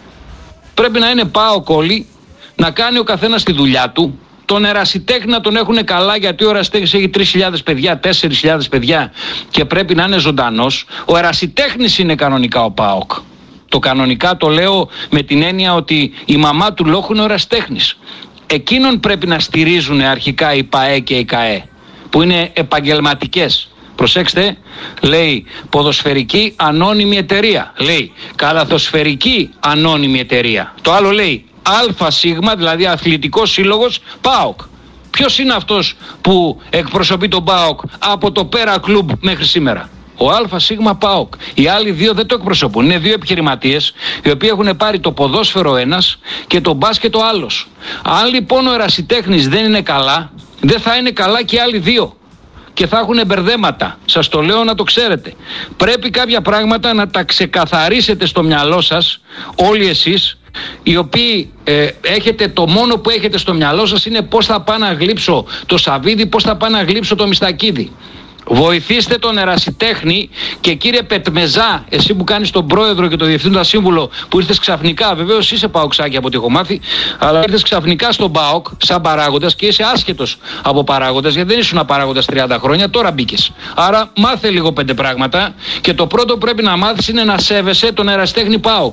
Πρέπει να είναι ΠΑΟΚ όλοι, να κάνει ο καθένας τη δουλειά του. Τον ερασιτέχνη να τον έχουν καλά, γιατί ο ερασιτέχνης έχει τρεις χιλιάδες παιδιά, τέσσερις χιλιάδες παιδιά και πρέπει να είναι ζωντανός. Ο ερασιτέχνης είναι κανονικά ο ΠΑΟΚ. Το κανονικά το λέω με την έννοια ότι η μαμά του Λόχου είναι ο ερασιτέχνης. Εκείνον πρέπει να στηρίζουν αρχικά η ΠΑΕ και η ΚΑΕ, που είναι επαγγελματικές. Προσέξτε, λέει ποδοσφαιρική ανώνυμη εταιρεία. Λέει καλαθοσφαιρική ανώνυμη εταιρεία. Το άλλο λέει ΑΣ, δηλαδή αθλητικός σύλλογος ΠΑΟΚ. Ποιος είναι αυτός που εκπροσωπεί τον ΠΑΟΚ από το Πέρα Κλουμπ μέχρι σήμερα? Ο ΑΣ ΠΑΟΚ. Οι άλλοι δύο δεν το εκπροσωπούν. Είναι δύο επιχειρηματίες οι οποίοι έχουν πάρει το ποδόσφαιρο ένας και το μπάσκετ ο άλλος. Αν λοιπόν ο ερασιτέχνης δεν είναι καλά, δεν θα είναι καλά και οι άλλοι δύο. Και θα έχουν μπερδέματα. Σας το λέω να το ξέρετε. Πρέπει κάποια πράγματα να τα ξεκαθαρίσετε στο μυαλό σας, όλοι εσείς, οι οποίοι ε, έχετε, το μόνο που έχετε στο μυαλό σας είναι πώς θα πάω να γλύψω το Σαββίδη, πώς θα πάω να γλύψω το Μιστακίδη. Βοηθήστε τον ερασιτέχνη και κύριε Πετμεζά, εσύ που κάνεις τον πρόεδρο και τον διευθύνοντα σύμβουλο, που ήρθες ξαφνικά, βεβαίως είσαι παοξάκι από ό,τι έχω μάθει, αλλά ήρθες ξαφνικά στον ΠΑΟΚ σαν παράγοντας και είσαι άσχετος από παράγοντας, γιατί δεν ήσουν παράγοντας τριάντα χρόνια, τώρα μπήκες. Άρα μάθε λίγο πέντε πράγματα και το πρώτο που πρέπει να μάθεις είναι να σέβεσαι τον ερασιτέχνη ΠΑΟΚ.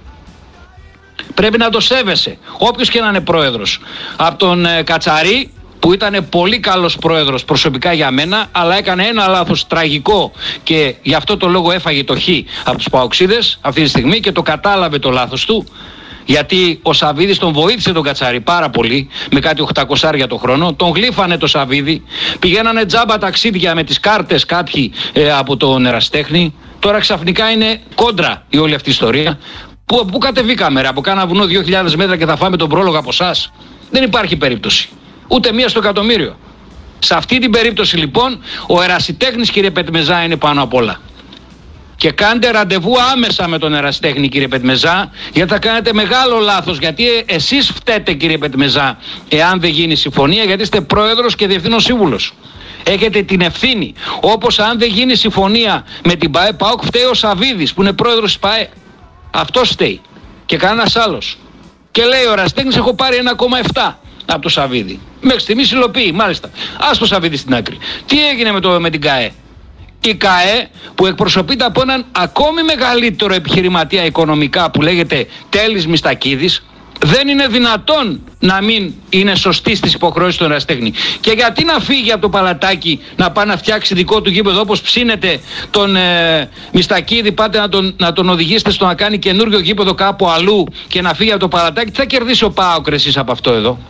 Πρέπει να το σέβεσαι, όποιος και να είναι πρόεδρος. Από τον ε, Κατσαρί, που ήταν πολύ καλός πρόεδρος προσωπικά για μένα, αλλά έκανε ένα λάθος τραγικό και γι' αυτό το λόγο έφαγε το χ από τους παοξίδες αυτή τη στιγμή και το κατάλαβε το λάθος του, Γιατί ο Σαββίδης τον βοήθησε τον Κατσάρη πάρα πολύ, με κάτι οκτακόσια το χρόνο. Τον γλύφανε το Σαββίδη. Πηγαίνανε τζάμπα ταξίδια με τις κάρτες κάποιοι ε, από τον ερασιτέχνη. Τώρα ξαφνικά είναι κόντρα η όλη αυτή η ιστορία. Πού, πού κατεβήκαμε, ρε, από κάνα βουνό δύο χιλιάδες μέτρα και θα φάμε τον πρόλογο από εσάς? Δεν υπάρχει περίπτωση. Ούτε μία στο εκατομμύριο. Σε αυτή την περίπτωση λοιπόν ο ερασιτέχνης, κύριε Πετμεζά, είναι πάνω απ' όλα. Και κάντε ραντεβού άμεσα με τον ερασιτέχνη, κύριε Πετμεζά, γιατί θα κάνετε μεγάλο λάθος. Γιατί εσείς φταίτε, κύριε Πετμεζά, εάν δεν γίνει συμφωνία, γιατί είστε πρόεδρος και διευθύνων σύμβουλος. Έχετε την ευθύνη. Όπως αν δεν γίνει συμφωνία με την ΠΑΕ, ΠΑΟΚ, φταίει ο Σαββίδης που είναι πρόεδρος της ΠΑΕ. Αυτός φταίει. Και κανένας άλλος. Και λέει ο ερασιτέχνης: έχω πάρει ένα κόμμα επτά από το Σαββίδη. Μέχρι στιγμής υλοποιεί, μάλιστα. Ας το Σαββίδη στην άκρη. Τι έγινε με, το, με την ΚΑΕ? Η ΚΑΕ, που εκπροσωπείται από έναν ακόμη μεγαλύτερο επιχειρηματία οικονομικά που λέγεται Τέλης Μιστακίδης, δεν είναι δυνατόν να μην είναι σωστή στις υποχρεώσεις του ερασιτέχνη. Και γιατί να φύγει από το παλατάκι να πάει να φτιάξει δικό του γήπεδο, όπως ψήνεται τον ε, Μιστακίδη, πάτε να τον, να τον οδηγήσετε στο να κάνει καινούργιο γήπεδο κάπου αλλού και να φύγει από το παλατάκι? Τι θα κερδίσει ο ΠΑΟΚ εσείς από αυτό εδώ?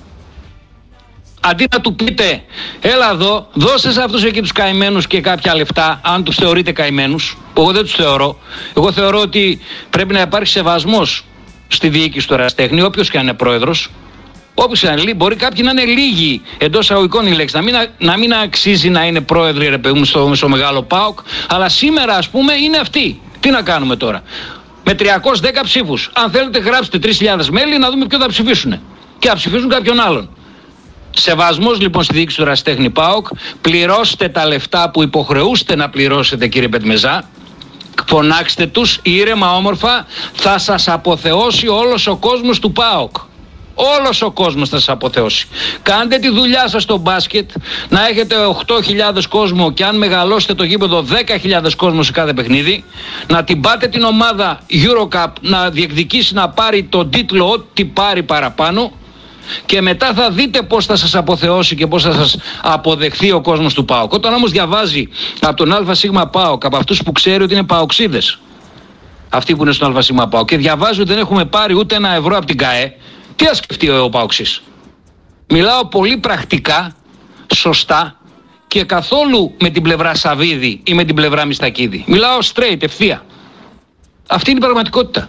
Αντί να του πείτε, έλα εδώ, δώσε σε αυτούς εκεί τους καημένους και κάποια λεφτά, αν τους θεωρείτε καημένους. Εγώ δεν τους θεωρώ. Εγώ θεωρώ ότι πρέπει να υπάρχει σεβασμός στη διοίκηση του ερασιτέχνη, όποιος και αν είναι πρόεδρος. Όποιος και αν είναι, μπορεί κάποιοι να είναι λίγοι εντός εισαγωγικών η λέξη, να μην, να μην αξίζει να είναι πρόεδροι, ρε παιδί μου, στο, στο μεγάλο ΠΑΟΚ, αλλά σήμερα, ας πούμε, είναι αυτοί. Τι να κάνουμε τώρα? Με τριακόσιους δέκα ψήφους. Αν θέλετε, γράψτε τρεις χιλιάδες μέλη να δούμε ποιο θα ψηφίσουν. Και θα ψηφίσουν κάποιον άλλον. Σεβασμός λοιπόν στη διοίκηση του ερασιτέχνη ΠΑΟΚ. Πληρώστε τα λεφτά που υποχρεούστε να πληρώσετε, κύριε Πετμεζά. Φωνάξτε τους ήρεμα, όμορφα. Θα σας αποθεώσει όλος ο κόσμος του ΠΑΟΚ. Όλος ο κόσμος θα σας αποθεώσει. Κάντε τη δουλειά σας στο μπάσκετ, να έχετε οκτώ χιλιάδες κόσμο και αν μεγαλώσετε το γήπεδο δέκα χιλιάδες κόσμο σε κάθε παιχνίδι. Να την πάτε την ομάδα EuroCup να διεκδικήσει να πάρει τον τίτλο ό,τι πάρει παραπάνω. Και μετά θα δείτε πώς θα σας αποθεώσει και πώς θα σας αποδεχθεί ο κόσμος του ΠΑΟΚ. Όταν όμως διαβάζει από τον ΑΣ ΠΑΟΚ, από αυτούς που ξέρει ότι είναι παοξίδες, αυτοί που είναι στον ΑΣ ΠΑΟΚ, και διαβάζει ότι δεν έχουμε πάρει ούτε ένα ευρώ από την ΚΑΕ, τι θα σκεφτεί ο παοξής? Μιλάω πολύ πρακτικά, σωστά και καθόλου με την πλευρά Σαββίδη ή με την πλευρά Μιστακίδη. Μιλάω straight, ευθεία. Αυτή είναι η πραγματικότητα.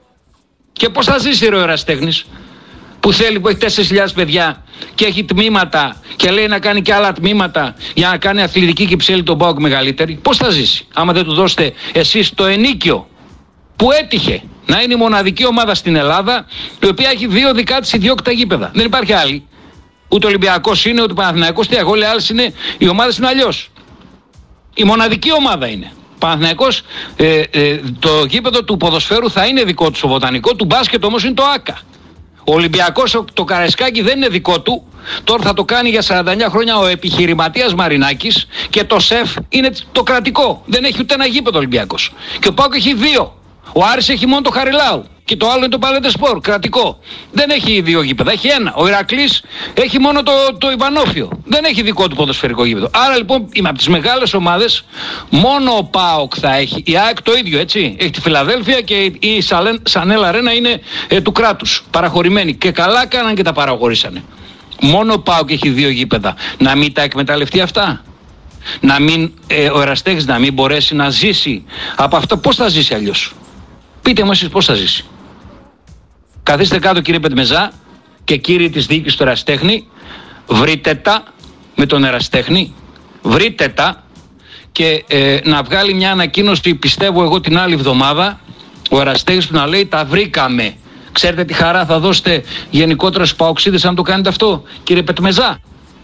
Και πώς θα ζήσει ο ερασιτέχνης που θέλει, που έχει τέσσερις χιλιάδες παιδιά και έχει τμήματα και λέει να κάνει και άλλα τμήματα για να κάνει αθλητική Κυψέλη τον ΠΑΟΚ μεγαλύτερη? Πώς θα ζήσει άμα δεν του δώσετε εσείς το ενίκιο που έτυχε να είναι η μοναδική ομάδα στην Ελλάδα η οποία έχει δύο δικά της ιδιόκτητα γήπεδα? Δεν υπάρχει άλλη. Ούτε Ολυμπιακός είναι, ούτε Παναθηναϊκός, τι όλοι άλλες είναι, οι ομάδες είναι αλλιώς. Η μοναδική ομάδα είναι. Παναθηναϊκός, ε, ε, το γήπεδο του ποδοσφαίρου θα είναι δικό του στο Βοτανικό, του μπάσκετ όμως είναι το ΆΚΑ. Ο Ολυμπιακός, το Καραϊσκάκι δεν είναι δικό του. Τώρα θα το κάνει για σαράντα εννιά χρόνια ο επιχειρηματίας Μαρινάκης και το ΣΕΦ είναι το κρατικό. Δεν έχει ούτε ένα γήπεδο ο Ολυμπιακός. Και ο ΠΑΟΚ έχει δύο. Ο Άρης έχει μόνο το Χαριλάου και το άλλο είναι το Παλέντε Σπορ, κρατικό. Δεν έχει δύο γήπεδα, έχει ένα. Ο Ηρακλής έχει μόνο το, το Ιβανόφιο. Δεν έχει δικό του ποδοσφαιρικό γήπεδο. Άρα λοιπόν είμαι από τις μεγάλες ομάδες, μόνο ο ΠΑΟΚ θα έχει. Η ΑΕΚ το ίδιο, έτσι. Έχει τη Φιλαδέλφια και η Σανέλ Αρένα είναι ε, του κράτους. Παραχωρημένη. Και καλά κάναν και τα παραχωρήσανε. Μόνο ο ΠΑΟΚ έχει δύο γήπεδα. Να μην τα εκμεταλλευτεί αυτά? Να μην, ε, ο ερασιτέχνης να μην μπορέσει να ζήσει από αυτό? Πώς θα ζήσει αλλιώς? Πείτε μου εσείς πώς θα ζήσει. Καθίστε κάτω, κύριε Πετμεζά και κύριοι της διοίκησης του ερασιτέχνη, βρείτε τα με τον ερασιτέχνη, βρείτε τα και ε, να βγάλει μια ανακοίνωση, πιστεύω εγώ, την άλλη εβδομάδα ο ερασιτέχνης που να λέει τα βρήκαμε. Ξέρετε τι χαρά θα δώσετε γενικότερα στους παοξίδες αν το κάνετε αυτό, κύριε Πετμεζά?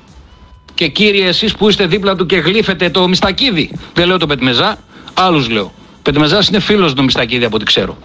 Και κύριοι εσείς που είστε δίπλα του και γλύφετε το Μιστακίδη, δεν λέω το Πετμεζά, άλλους λέω. Πετμεζάς είναι φίλος του Μιστακίδη από ό,τι ξέρω.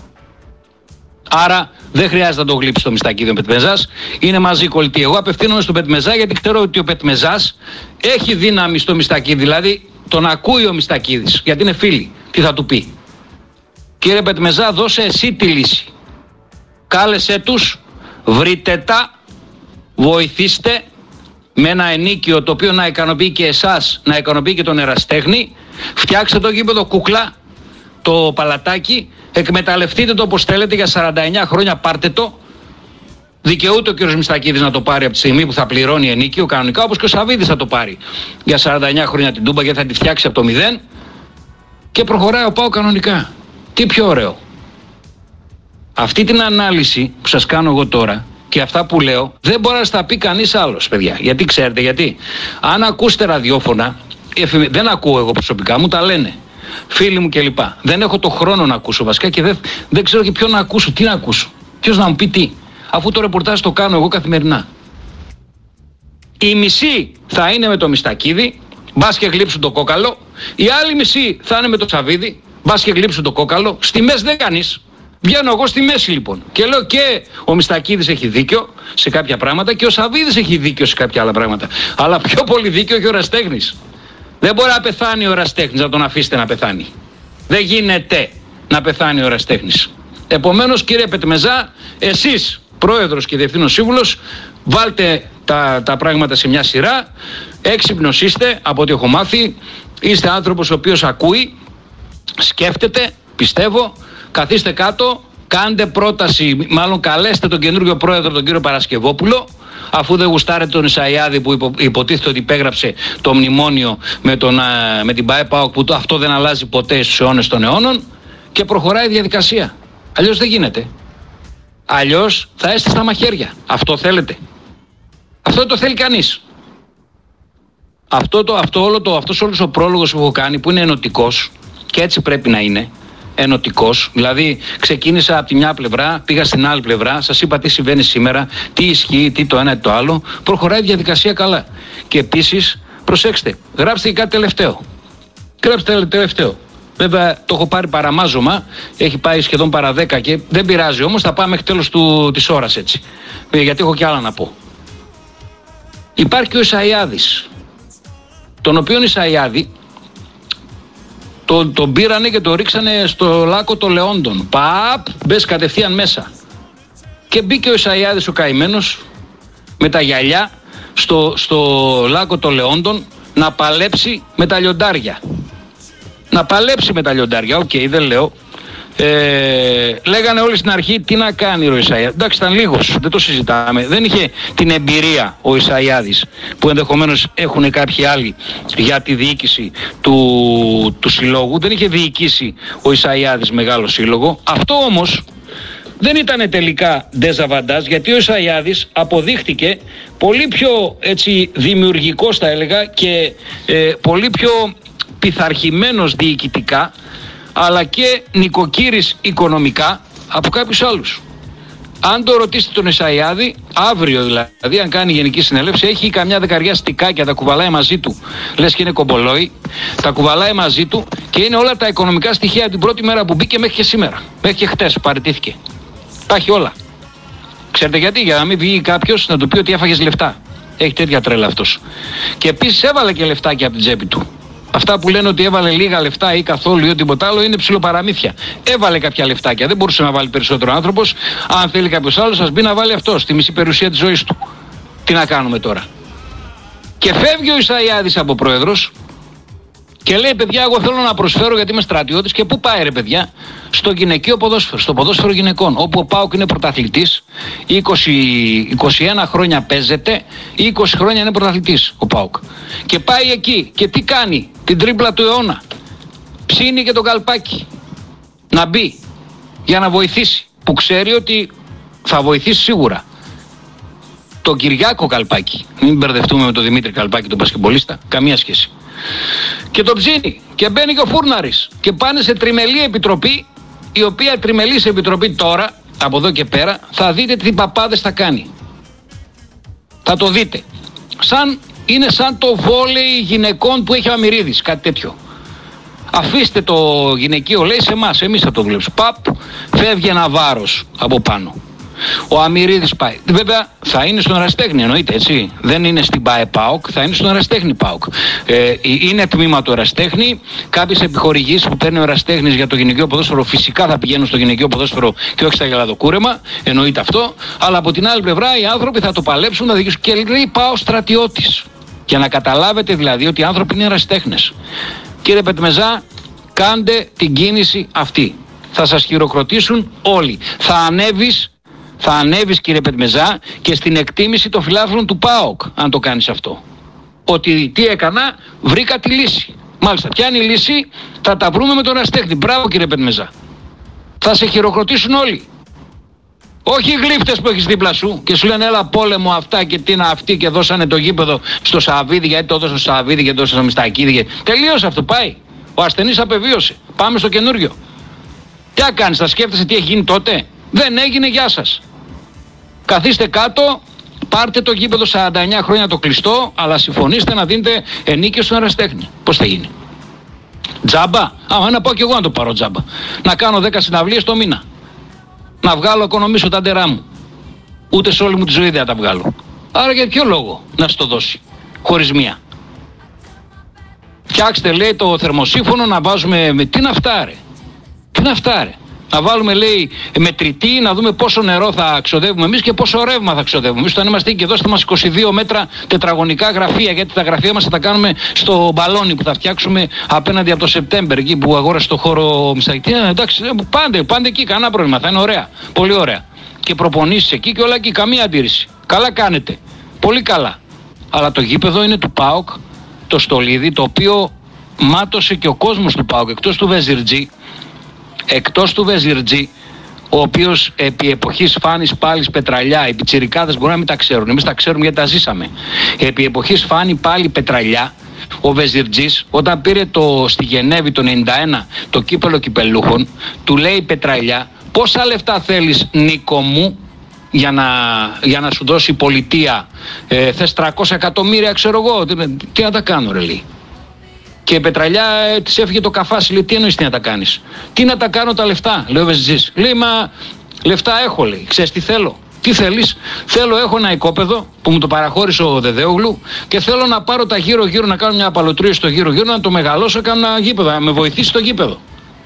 Άρα δεν χρειάζεται να το γλύψει το Μιστακίδη ο Πετμεζάς. Είναι μαζί κολλητοί. Εγώ απευθύνομαι στον Πετμεζά γιατί ξέρω ότι ο Πετμεζάς έχει δύναμη στο Μιστακίδη. Δηλαδή τον ακούει ο Μιστακίδης γιατί είναι φίλοι. Τι θα του πει? Κύριε Πετμεζά, δώσε εσύ τη λύση. Κάλεσέ τους, βρείτε τα, βοηθήστε με ένα ενίκιο το οποίο να ικανοποιεί και εσάς, να ικανοποιεί και τον ερασιτέχνη. Φτιάξτε το γήπεδο κούκλα, το παλατάκι, Εκμεταλλευτείτε το όπως θέλετε για σαράντα εννιά χρόνια, πάρτε το. Δικαιούται ο κ. Μιστακίδης να το πάρει από τη στιγμή που θα πληρώνει ενίκιο κανονικά, όπως και ο Σαββίδης θα το πάρει για σαράντα εννιά χρόνια την Τούμπα, γιατί θα τη φτιάξει από το μηδέν και προχωράει ο ΠΑΟΚ κανονικά. Τι πιο ωραίο. Αυτή την ανάλυση που σας κάνω εγώ τώρα και αυτά που λέω δεν μπορεί να στα πει κανείς άλλος, παιδιά. Γιατί ξέρετε γιατί? Αν ακούσετε ραδιόφωνα, δεν ακούω εγώ προσωπικά, μου τα λένε φίλοι μου κλπ. Δεν έχω το χρόνο να ακούσω βασικά και δεν, δεν ξέρω και ποιον να ακούσω. Τι να ακούσω? Ποιος να μου πει τι? Αφού το ρεπορτάζ το κάνω εγώ καθημερινά. Η μισή θα είναι με το Μιστακίδη, μπας και γλύψουν το κόκαλο. Η άλλη μισή θα είναι με το Σαββίδη, μπας και γλύψουν το κόκαλο. Στη μέση δεν κάνεις. Βγαίνω εγώ στη μέση λοιπόν. Και λέω και ο Μιστακίδης έχει δίκιο σε κάποια πράγματα και ο Σαββίδης έχει δίκιο σε κάποια άλλα πράγματα. Αλλά πιο πολύ δίκιο έχει ο Εραστέχνης. Δεν μπορεί να πεθάνει ο Εραστέχνης, να τον αφήσετε να πεθάνει. Δεν γίνεται να πεθάνει ο Εραστέχνης. Επομένως, κύριε Πετμεζά, εσείς, πρόεδρος και διευθύνων σύμβουλος, βάλτε τα, τα πράγματα σε μια σειρά. Έξυπνος είστε, από ό,τι έχω μάθει. Είστε άνθρωπος ο οποίος ακούει, σκέφτεται, πιστεύω. Καθίστε κάτω, κάντε πρόταση, μάλλον καλέστε τον καινούργιο πρόεδρο, τον κύριο Παρασκευόπουλο, αφού δεν γουστάρετε τον Ισαϊάδη που υπο, υποτίθεται ότι υπέγραψε το μνημόνιο με, τον, με την ΠΑΕ-ΠΑΟΚ, που το, αυτό δεν αλλάζει ποτέ στους αιώνες των αιώνων, και προχωράει η διαδικασία. Αλλιώς δεν γίνεται. Αλλιώς θα είστε στα μαχαίρια. Αυτό θέλετε? Αυτό δεν το θέλει κανείς. Αυτό, το, αυτό όλο το, αυτός όλος ο πρόλογος που έχω κάνει, που είναι ενωτικός, και έτσι πρέπει να είναι, ενωτικός, δηλαδή ξεκίνησα από τη μια πλευρά, πήγα στην άλλη πλευρά, σας είπα τι συμβαίνει σήμερα, τι ισχύει, τι το ένα ή το άλλο, προχωράει η διαδικασία καλά. Και επίσης, προσέξτε, γράψτε και κάτι τελευταίο. Γράψτε τελευταίο. Βέβαια το έχω πάρει παραμάζωμα, έχει πάει σχεδόν παρά δέκα και δεν πειράζει όμως, θα πάμε μέχρι τέλος του, της ώρας έτσι. Γιατί έχω και άλλα να πω. Υπάρχει και ο Ισαϊάδης, τον οποίον Ισαϊάδη τον, τον πήρανε και τον ρίξανε στο λάκκο των Λεόντων. Παπ, μπες κατευθείαν μέσα. Και μπήκε ο Ισαϊάδης ο καημένος με τα γυαλιά στο, στο λάκκο των Λεόντων να παλέψει με τα λιοντάρια. Να παλέψει με τα λιοντάρια, οκ, okay, δεν λέω. Ε, λέγανε όλοι στην αρχή τι να κάνει ο Ισαϊάδης. Εντάξει, ήταν λίγος, δεν το συζητάμε. Δεν είχε την εμπειρία ο Ισαϊάδης που ενδεχομένως έχουν κάποιοι άλλοι για τη διοίκηση του, του συλλόγου. Δεν είχε διοικήσει ο Ισαϊάδης μεγάλο σύλλογο. Αυτό όμως δεν ήταν τελικά ντεζαβαντάζ, γιατί ο Ισαϊάδης αποδείχτηκε πολύ πιο έτσι δημιουργικός, θα έλεγα, και ε, πολύ πιο πειθαρχημένος διοικητικά, αλλά και νοικοκύρης οικονομικά από κάποιους άλλους. Αν το ρωτήσετε τον Ισαϊάδη, αύριο δηλαδή, αν κάνει γενική συνέλευση, έχει καμιά δεκαριά στικάκια, τα κουβαλάει μαζί του. Λες και είναι κομπολόι, τα κουβαλάει μαζί του και είναι όλα τα οικονομικά στοιχεία από την πρώτη μέρα που μπήκε μέχρι και σήμερα. Μέχρι και χτες που παραιτήθηκε. Τα έχει όλα. Ξέρετε γιατί? Για να μην βγει κάποιος να του πει ότι έφαγες λεφτά. Έχει τέτοια τρέλα αυτός. Και επίσης έβαλε και λεφτάκια από την τσέπη του. Αυτά που λένε ότι έβαλε λίγα λεφτά ή καθόλου ή τίποτα άλλο είναι ψιλοπαραμύθια. Έβαλε κάποια λεφτάκια. Δεν μπορούσε να βάλει περισσότερο άνθρωπος. Αν θέλει κάποιος άλλος, ας μπει να βάλει αυτό στη μισή περιουσία της ζωής του. Τι να κάνουμε τώρα? Και φεύγει ο Ισαϊάδης από πρόεδρος και λέει: παιδιά, εγώ θέλω να προσφέρω γιατί είμαι στρατιώτης. Και πού πάει, ρε παιδιά? Στο γυναικείο ποδόσφαιρο, στο ποδόσφαιρο γυναικών. Όπου ο ΠΑΟΚ είναι πρωταθλητής, είκοσι, είκοσι ένα χρόνια παίζεται, είκοσι χρόνια είναι πρωταθλητής ο ΠΑΟΚ. Και πάει εκεί και τι κάνει? Την τρίπλα του αιώνα. Ψήνει και το καλπάκι να μπει για να βοηθήσει. Που ξέρει ότι θα βοηθήσει σίγουρα. Τον Κυριάκο Καλπάκη. Μην μπερδευτούμε με τον Δημήτρη Καλπάκη, τον μπασκετμπολίστα. Καμία σχέση. Και το ψήνει και μπαίνει και ο Φούρναρης και πάνε σε τριμελή επιτροπή, η οποία τριμελής επιτροπή τώρα, από εδώ και πέρα, θα δείτε τι παπάδες θα κάνει. Θα το δείτε. Σαν, είναι σαν το βόλεϊ γυναικών που έχει ο Αμυρίδης, κάτι τέτοιο. Αφήστε το γυναικείο, λέει, σε εμάς, εμείς θα το δουλέψουμε. Παπ, φεύγει ένα βάρος από πάνω. Ο Αμυρίδης πάει. Βέβαια θα είναι στον Εραστέχνη, εννοείται, έτσι. Δεν είναι στην ΠΑΕ-ΠΑΟΚ, θα είναι στον Εραστέχνη ΠΑΟΚ. Ε, είναι τμήμα του Εραστέχνη. Κάποιες επιχορηγήσεις που παίρνει ο Εραστέχνης για το γυναικείο ποδόσφαιρο φυσικά θα πηγαίνουν στο γυναικείο ποδόσφαιρο και όχι στα γελαδοκούρεμα. Εννοείται αυτό. Αλλά από την άλλη πλευρά οι άνθρωποι θα το παλέψουν, θα δικήσουν. Και λέει: πάω στρατιώτης. Για να καταλάβετε δηλαδή ότι οι άνθρωποι είναι ερασιτέχνες. Κύριε Πετμεζά, κάντε την κίνηση αυτή. θα σας χειροκροτήσουν όλοι. Θα ανέβεις, θα ανέβεις κύριε Πετμεζά, και στην εκτίμηση των φιλάθλων του ΠΑΟΚ, αν το κάνεις αυτό. Ότι τι έκανα, βρήκα τη λύση. Μάλιστα, ποια είναι η λύση, θα τα βρούμε με τον Εραστέχνη. Μπράβο κύριε Πετμεζά. Θα σε χειροκροτήσουν όλοι. Όχι οι γλύφτες που έχεις δίπλα σου και σου λένε έλα πόλεμο αυτά και τι είναι αυτοί και δώσανε το γήπεδο στο Σαββίδι, γιατί το έδωσαν στο Σαββίδι και το έδωσαν στο Μιστακίδη. Τελείωσε αυτό, πάει. Ο ασθενής απεβίωσε. Πάμε στο καινούριο. Τι θα κάνεις, θα σκέφτεσαι τι έχει γίνει τότε? Δεν έγινε, γεια σας. Καθίστε κάτω, πάρτε το γήπεδο σαράντα εννιά χρόνια το κλειστό, αλλά συμφωνήστε να δίνετε ενίκιο στον Εραστέχνη. Πώς θα γίνει? Τζάμπα? Άμα να πάω κι εγώ να το πάρω τζάμπα. Να κάνω δέκα συναυλίες το μήνα. Να βγάλω, οικονομήσω τα ντερά μου. Ούτε σε όλη μου τη ζωή δεν θα τα βγάλω. Άρα για ποιο λόγο να σου το δώσει χωρίς μία? Φτιάξτε, λέει, το θερμοσύφωνο να βάζουμε. Με... Τι είναι αυτά, ρε? Τι είναι αυτά, ρε? Να βάλουμε, λέει, μετρητή, να δούμε πόσο νερό θα ξοδεύουμε εμείς και πόσο ρεύμα θα ξοδεύουμε. Εμείς όταν είμαστε και δώστε μας είκοσι δύο μέτρα τετραγωνικά γραφεία, γιατί τα γραφεία μας θα τα κάνουμε στο μπαλόνι που θα φτιάξουμε απέναντι από το Σεπτέμβρη, εκεί που αγόρασε το χώρο Μιστακίδη. Εντάξει, πάντε, πάντε εκεί, κανένα πρόβλημα, θα είναι ωραία. Πολύ ωραία. Και προπονήσεις εκεί και όλα εκεί, καμία αντίρρηση. Καλά κάνετε. Πολύ καλά. Αλλά το γήπεδο είναι του ΠΑΟΚ, το Στολίδι, το οποίο μάτωσε και ο κόσμος του ΠΑΟΚ, εκτός του Βεζιρτζή. Εκτός του Βεζιρτζή, ο οποίος επί εποχής Φάνης Πάλης Πετραλιά, οι πιτσιρικάδες μπορεί να μην τα ξέρουν, εμείς τα ξέρουμε γιατί τα ζήσαμε. Επί εποχής Φάνη Πάλη Πετραλιά, ο Βεζιρτζής, όταν πήρε το, στη Γενέβη το ενενήντα ένα το κύπελο κυπελούχων, του λέει Πετραλιά, πόσα λεφτά θέλεις Νίκο μου για να, για να σου δώσει η πολιτεία? Ε, θες τριακόσια εκατομμύρια, ξέρω εγώ, τι, τι να τα κάνω, ρε, λέει. Και η Πετραλιά ε, της έφυγε το καφάσι, λέει, τι εννοείς τι να τα κάνεις? Τι να τα κάνω τα λεφτά, λέει ο Βεζιτζής. Λέει, μα λεφτά έχω, λέει, ξέρεις τι θέλω? Τι θέλεις? Θέλω, έχω ένα οικόπεδο που μου το παραχώρησε ο Δεδέογλου και θέλω να πάρω τα γύρω-γύρω, να κάνω μια απαλωτρία στο γύρω-γύρω, να το μεγαλώσω, κάνω ένα γήπεδο, να με βοηθήσει το γήπεδο.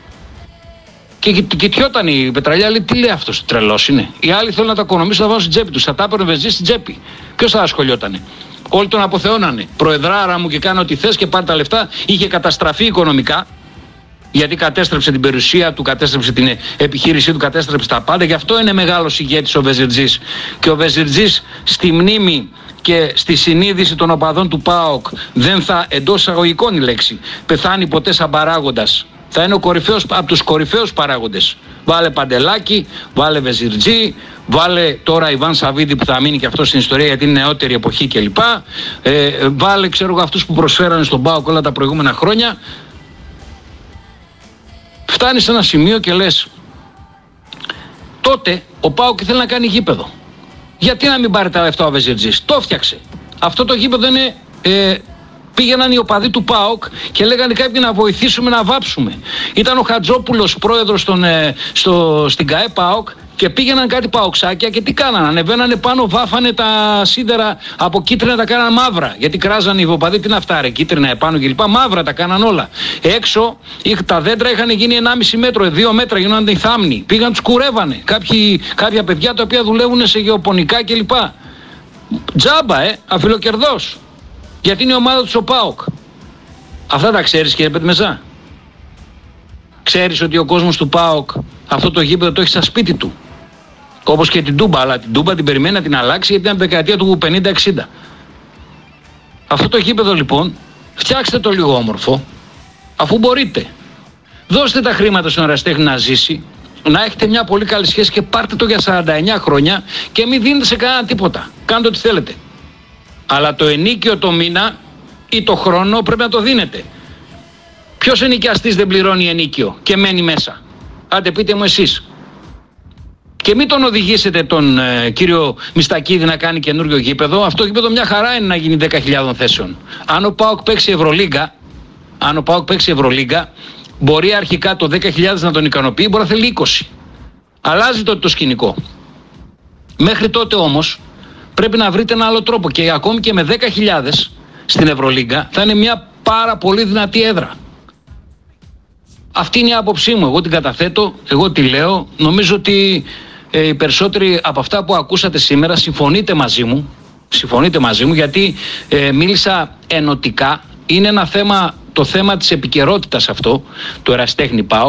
Και κοιτιόταν η Πετραλιά, λέει, τι λέει αυτός, τρελός είναι? Οι άλλοι θέλουν να τα οικονομήσουν, να βάλουν στην τσέπη τους, θα τα έπαιρνε ο Βεζιτζής στην τσέπη. Ποιος θα ασχολιότανε? Όλοι τον αποθεώνανε. Προεδράρα μου και κάνω ό,τι θες και πάρει τα λεφτά. Είχε καταστραφεί οικονομικά, γιατί κατέστρεψε την περιουσία του, κατέστρεψε την επιχείρησή του, κατέστρεψε τα πάντα. Γι' αυτό είναι μεγάλος ηγέτης ο Βεζιρτζής. Και ο Βεζιρτζής στη μνήμη και στη συνείδηση των οπαδών του ΠΑΟΚ δεν θα, εντός εισαγωγικών η λέξη, πεθάνει ποτέ σαν παράγοντας. Θα είναι ο κορυφαίος, από τους κορυφαίους παράγοντες. Βάλε Παντελάκη, βάλε Βεζιρτζή, βάλε τώρα Ιβάν Σαββίδη που θα μείνει και αυτό στην ιστορία γιατί είναι νεότερη εποχή κλπ. Ε, βάλε, ξέρω εγώ, αυτούς που προσφέρανε στον ΠΑΟΚ όλα τα προηγούμενα χρόνια. Φτάνεις σε ένα σημείο και λες, τότε ο ΠΑΟΚ ήθελε να κάνει γήπεδο. Γιατί να μην πάρει τα λεφτά ο Βεζιρτζής? Το φτιάξε. Αυτό το γήπεδο είναι... Ε, πήγαιναν οι οπαδοί του ΠΑΟΚ και λέγανε κάποιοι να βοηθήσουμε να βάψουμε. Ήταν ο Χατζόπουλος πρόεδρος στον, ε, στο, στην ΚΑΕ ΠΑΟΚ και πήγαιναν κάτι παοξάκια και τι κάνανε? Ανεβαίνανε πάνω, βάφανε τα σίδερα από κίτρινα, τα κάνανε μαύρα. Γιατί κράζανε οι οπαδοί, τι είναι αυτά, ρε, κίτρινα επάνω κλπ. Μαύρα τα κάναν όλα. Έξω τα δέντρα είχαν γίνει ενάμιση μέτρο, δύο μέτρα, γίνονταν οι θάμνοι. Πήγαν, τους κουρεύανε. Κάποιοι, κάποια παιδιά τα οποία δουλεύουν σε γεωπονικά κλπ. Τζάμπα, ε, αφιλοκερδός. Γιατί είναι η ομάδα του ο ΠΑΟΚ. Αυτά τα ξέρεις, κύριε Πετμεζά? Ξέρεις ότι ο κόσμος του ΠΑΟΚ αυτό το γήπεδο το έχει στα σπίτι του? Όπως και την Τούμπα, αλλά την Τούμπα την περιμένει να την αλλάξει γιατί ήταν δεκαετία του πενήντα εξήντα. Αυτό το γήπεδο λοιπόν φτιάξτε το λίγο όμορφο, αφού μπορείτε. Δώστε τα χρήματα στον Εραστέχνη να ζήσει, να έχετε μια πολύ καλή σχέση και πάρτε το για σαράντα εννιά χρόνια και μην δίνετε σε κανένα τίποτα. Κάντε ό,τι θέλετε. Αλλά το ενίκιο το μήνα ή το χρόνο πρέπει να το δίνετε. Ποιος ενοικιαστής δεν πληρώνει ενίκιο και μένει μέσα? Άντε πείτε μου εσείς. Και μην τον οδηγήσετε τον ε, κύριο Μιστακίδη να κάνει καινούριο γήπεδο. Αυτό το γήπεδο μια χαρά είναι να γίνει δέκα χιλιάδες θέσεων. Αν ο ΠΑΟΚ παίξει Ευρωλίγκα, αν ο ΠΑΟΚ παίξει Ευρωλίγκα, μπορεί αρχικά το δέκα χιλιάδες να τον ικανοποιεί, μπορεί να θέλει είκοσι. Αλλάζει τότε το σκηνικό. Μέχρι τότε όμως πρέπει να βρείτε ένα άλλο τρόπο και ακόμη και με δέκα χιλιάδες στην Ευρωλίγκα θα είναι μια πάρα πολύ δυνατή έδρα. Αυτή είναι η άποψή μου. Εγώ την καταθέτω, εγώ τη λέω. Νομίζω ότι ε, οι περισσότεροι από αυτά που ακούσατε σήμερα συμφωνείτε μαζί μου. Συμφωνείτε μαζί μου γιατί ε, μίλησα ενωτικά. Είναι ένα θέμα, το θέμα της επικαιρότητας αυτό, του Εραστέχνη ΠΑΟΚ.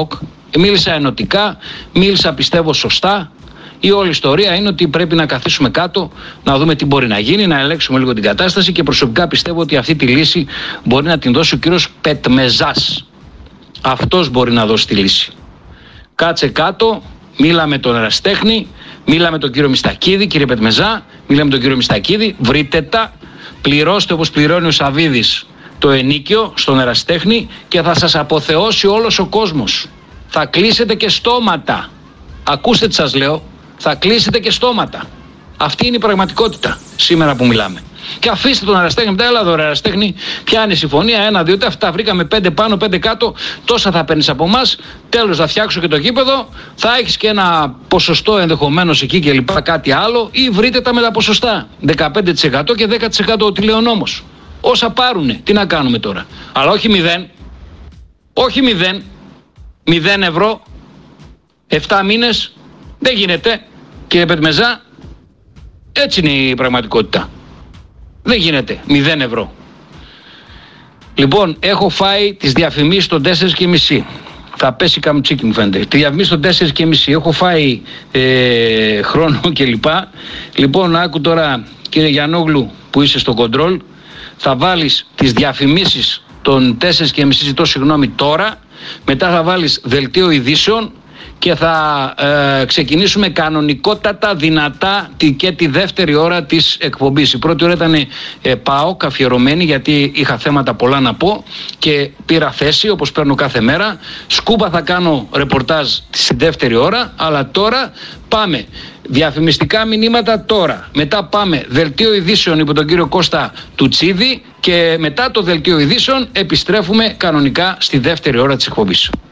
Μίλησα ενωτικά, μίλησα πιστεύω σωστά. Η όλη ιστορία είναι ότι πρέπει να καθίσουμε κάτω, να δούμε τι μπορεί να γίνει, να ελέγξουμε λίγο την κατάσταση και προσωπικά πιστεύω ότι αυτή τη λύση μπορεί να την δώσει ο κύριος Πετμεζάς. Αυτός μπορεί να δώσει τη λύση. Κάτσε κάτω, μίλα με τον ερασιτέχνη, μίλα με τον κύριο Μιστακίδη, κύριε Πετμεζά, μίλα με τον κύριο Μιστακίδη, βρείτε τα, πληρώστε όπως πληρώνει ο Σαβίδης το ενίκιο στον ερασιτέχνη και θα σας αποθεώσει όλος ο κόσμος. Θα κλείσετε και στόματα. Ακούστε τι σας λέω. Θα κλείσετε και στόματα. Αυτή είναι η πραγματικότητα σήμερα που μιλάμε. Και αφήστε τον ερασιτέχνη μετά, έλα εδώ ρε ερασιτέχνη, πιάνει συμφωνία, ένα, δύο, αυτά βρήκαμε πέντε πάνω, πέντε κάτω, τόσα θα παίρνεις από εμάς, τέλος θα φτιάξω και το γήπεδο, θα έχεις και ένα ποσοστό ενδεχομένως εκεί και λοιπά, κάτι άλλο, ή βρείτε τα με τα ποσοστά, δεκαπέντε τοις εκατό και δέκα τοις εκατό ότι λέει ο νόμος. Όσα πάρουνε, τι να κάνουμε τώρα. Αλλά όχι μηδέν, όχι μηδέν, μηδέν ευρώ, εφτά μήνες, δεν γίνεται, κύριε Πετμεζά, έτσι είναι η πραγματικότητα. Δεν γίνεται, μηδέν ευρώ. Λοιπόν, έχω φάει τις διαφημίσεις των τέσσερα και μισή. Θα πέσει καμτσίκι μου φαίνεται. Τη διαφημίσεις των τέσσερα και μισή. Έχω φάει ε, χρόνο κλπ. Λοιπόν, άκου τώρα κύριε Γιαννόγλου που είσαι στο κοντρόλ. Θα βάλεις τις διαφημίσεις των τέσσερα και μισή, ζητώ συγγνώμη τώρα. Μετά θα βάλεις δελτίο ειδήσεων και θα ε, ξεκινήσουμε κανονικότατα, δυνατά τη, και τη δεύτερη ώρα της εκπομπής. Η πρώτη ώρα ήταν ε, ΠΑΟΚ αφιερωμένη γιατί είχα θέματα πολλά να πω και πήρα θέση όπως παίρνω κάθε μέρα. Σκούπα θα κάνω ρεπορτάζ στη δεύτερη ώρα, αλλά τώρα πάμε διαφημιστικά μηνύματα τώρα. Μετά πάμε δελτίο ειδήσεων υπό τον κύριο Κώστα Τουτσίδη και μετά το δελτίο ειδήσεων επιστρέφουμε κανονικά στη δεύτερη ώρα της εκπομπής.